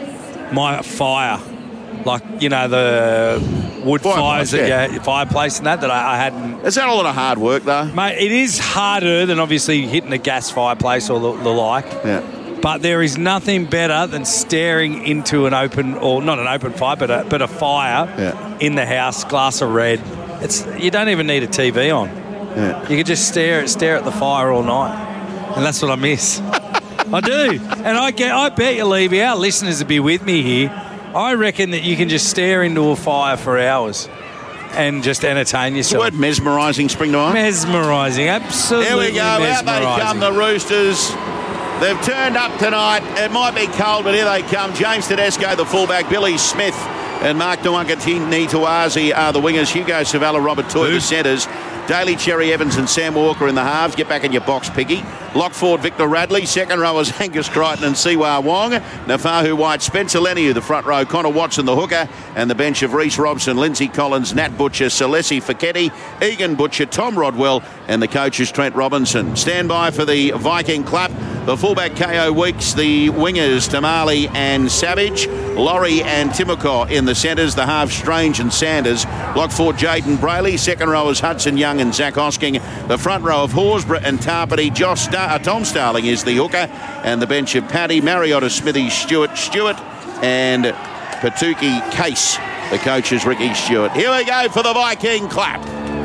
my fire. Like, you know, the wood fires fireplace and that I hadn't. Is that a lot of hard work, though? Mate, it is harder than obviously hitting a gas fireplace or the like. Yeah. But there is nothing better than staring into an open, or not an open fire, but a fire in the house, glass of red. You don't even need a TV on. Yeah. You can just stare at the fire all night. And that's what I miss. I do. And I bet you, Levy, our listeners will be with me here. I reckon that you can just stare into a fire for hours and just entertain yourself. The word mesmerising spring to mind? Mesmerising, absolutely. Here we go. Out they come, the Roosters. They've turned up tonight. It might be cold, but here they come. James Tedesco, the fullback. Billy Smith and Mark Nwangati-Tuazi are the wingers. Hugo Savala, Robert Toy, the centres. Daly, Cherry Evans and Sam Walker in the halves. Get back in your box, Piggy. Lockford, Victor Radley. Second rowers, Angus Crichton and Siwa Wong. Nafahu White, Spencer Leniu, the front row. Connor Watson, the hooker. And the bench of Reece Robson, Lindsay Collins, Nat Butcher, Celesi Fiketti, Egan Butcher, Tom Rodwell, and the coach is Trent Robinson. Stand by for the Viking clap. The fullback, K.O. Weeks. The wingers, Tamale and Savage. Laurie and Timoko in the centres. The halves, Strange and Sanders. Lockford, Jaden Brayley. Second rowers, Hudson Young and Zach Hosking. The front row of Horsburgh and Tarpany. Tom Starling is the hooker. And the bench of Paddy, Mariota, Smithy, Stewart, and Patuki Case. The coach is Ricky Stewart. Here we go for the Viking clap.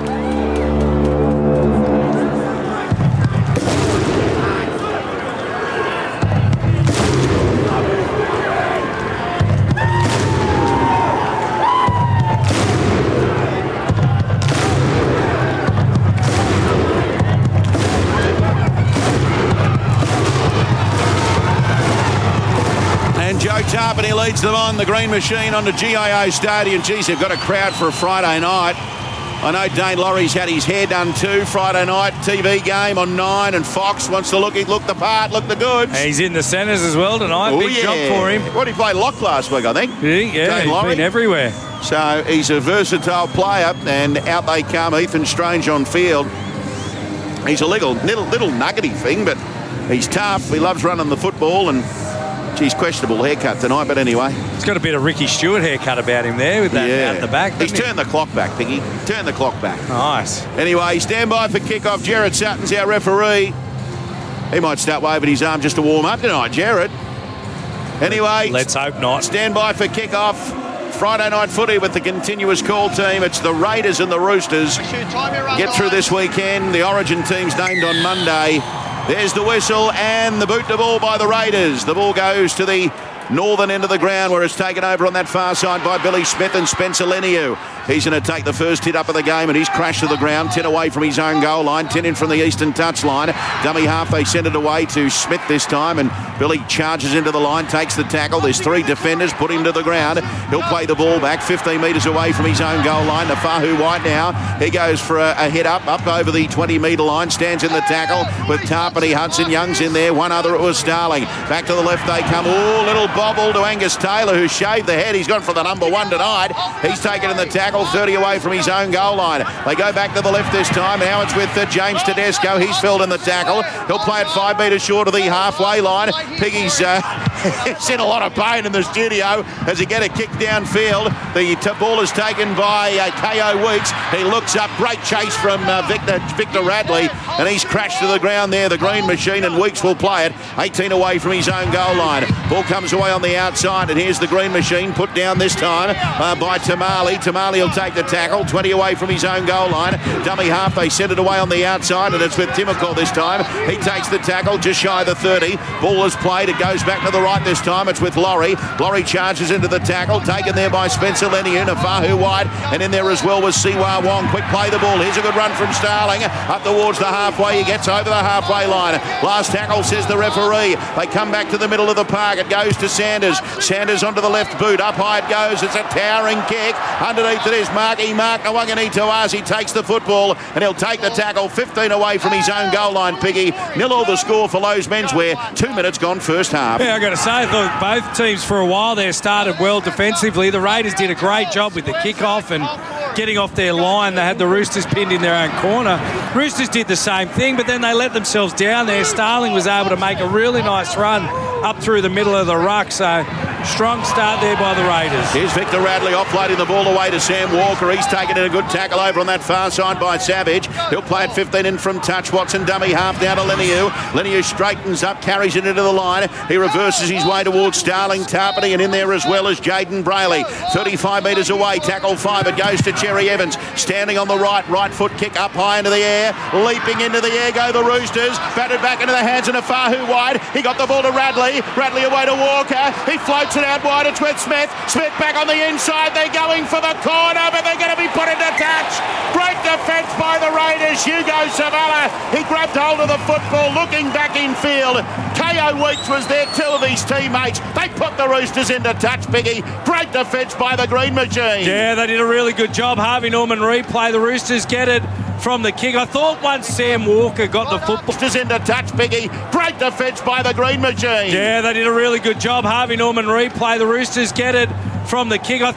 Tarpany leads them on, the Green Machine on the GIO Stadium. Geez, they've got a crowd for a Friday night. I know Dane Laurie's had his hair done too. Friday night TV game on 9, and Fox wants to look the part, look the goods. He's in the centres as well tonight. Big job for him. What, he played lock last week, I think. Yeah, he's been everywhere. So he's a versatile player, and out they come. Ethan Strange on field. He's a little nuggety thing, but he's tough. He loves running the football, and he's questionable haircut tonight, but anyway. He's got a bit of Ricky Stewart haircut about him there with that out the back. He's turned the clock back, Piggy. Turn the clock back. Nice. Anyway, stand by for kick-off. Jared Sutton's our referee. He might start waving his arm just to warm up tonight, Jared. Anyway. Let's hope not. Stand by for kick-off. Friday night footy with the continuous call team. It's the Raiders and the Roosters. Get through this weekend. The Origin team's named on Monday. There's the whistle and the boot to ball by the Raiders. The ball goes to the northern end of the ground where it's taken over on that far side by Billy Smith and Spencer Leniu. He's going to take the first hit up of the game, and he's crashed to the ground, 10 away from his own goal line, 10 in from the eastern touchline. Dummy half, they send it away to Smith this time, and Billy charges into the line, takes the tackle. There's 3 defenders, put him to the ground. He'll play the ball back 15 metres away from his own goal line. Nafahu White now, he goes for a hit up over the 20-metre line, stands in the tackle with Tarpany. Hudson Young's in there, one other, it was Starling. Back to the left they come. Oh, little bobble to Angus Taylor, who shaved the head. He's gone for the number 1 tonight. He's taken in the tackle, 30 away from his own goal line. They go back to the left this time. Now it's with James Tedesco. He's filled in the tackle. He'll play it 5 metres short of the halfway line. Piggy's he's in a lot of pain in the studio as he get a kick downfield. The ball is taken by K.O. Weeks. He looks up. Great chase from Victor Radley, and he's crashed to the ground there. The Green Machine, and Weeks will play it 18 away from his own goal line. Ball comes away on the outside, and here's the Green Machine put down this time by Tamale. Tamale will take the tackle 20 away from his own goal line. Dummy half, they send it away on the outside, and it's with Timoko this time. He takes the tackle just shy of the 30. Ball is played. It goes back to the right this time. It's with Laurie. Laurie charges into the tackle, taken there by Spencer Leniu. Nafahu White, and in there as well was Siwa Wong. Quick play the ball. Here's a good run from Starling up towards the halfway. He gets over the halfway line. Last tackle, says the referee. They come back to the middle of the park. It goes to Sanders. Sanders onto the left boot. Up high it goes. It's a towering kick. Underneath it is Mark Nwangati-Tuazi takes the football, and he'll take the tackle 15 away from his own goal line, Piggy. 0-0 the score for Lowe's Menswear. 2 minutes gone first half. Yeah, I've got to say, I thought both teams for a while there started well defensively. The Raiders did a great job with the kick-off and getting off their line. They had the Roosters pinned in their own corner. Roosters did the same thing, but then they let themselves down there. Starling was able to make a really nice run up through the middle of the ruck, so Strong start there by the Raiders. Here's Victor Radley offloading the ball away to Sam Walker. He's taken in a good tackle over on that far side by Savage. He'll play it 15 in from touch. Watson dummy half down to Leniu. Leniu straightens up, carries it into the line. He reverses his way towards Starling Tarpany, and in there as well as Jaden Brayley. 35 metres away, tackle 5. It goes to Cherry Evans. Standing on the right foot kick up high into the air. Leaping into the air go the Roosters. Batted back into the hands of Nafahu wide. He got the ball to Radley. Radley away to Walker. He floats it out wide. It's with Smith. Smith back on the inside. They're going for the corner, but they're going to be put into touch. Great defence by the Raiders. Hugo Savala. He grabbed hold of the football, looking back in field. K.O. Weeks was there, 2 of his teammates. They put the Roosters into touch, Biggie. Great defence by the Green Machine. Yeah, they did a really good job. Harvey Norman replay. The Roosters get it from the kick. I thought once Sam Walker got the football. Roosters into touch, Biggie. Great defence by the Green Machine. Yeah, they did a really good job. Harvey Norman replay. The Roosters get it from the kick.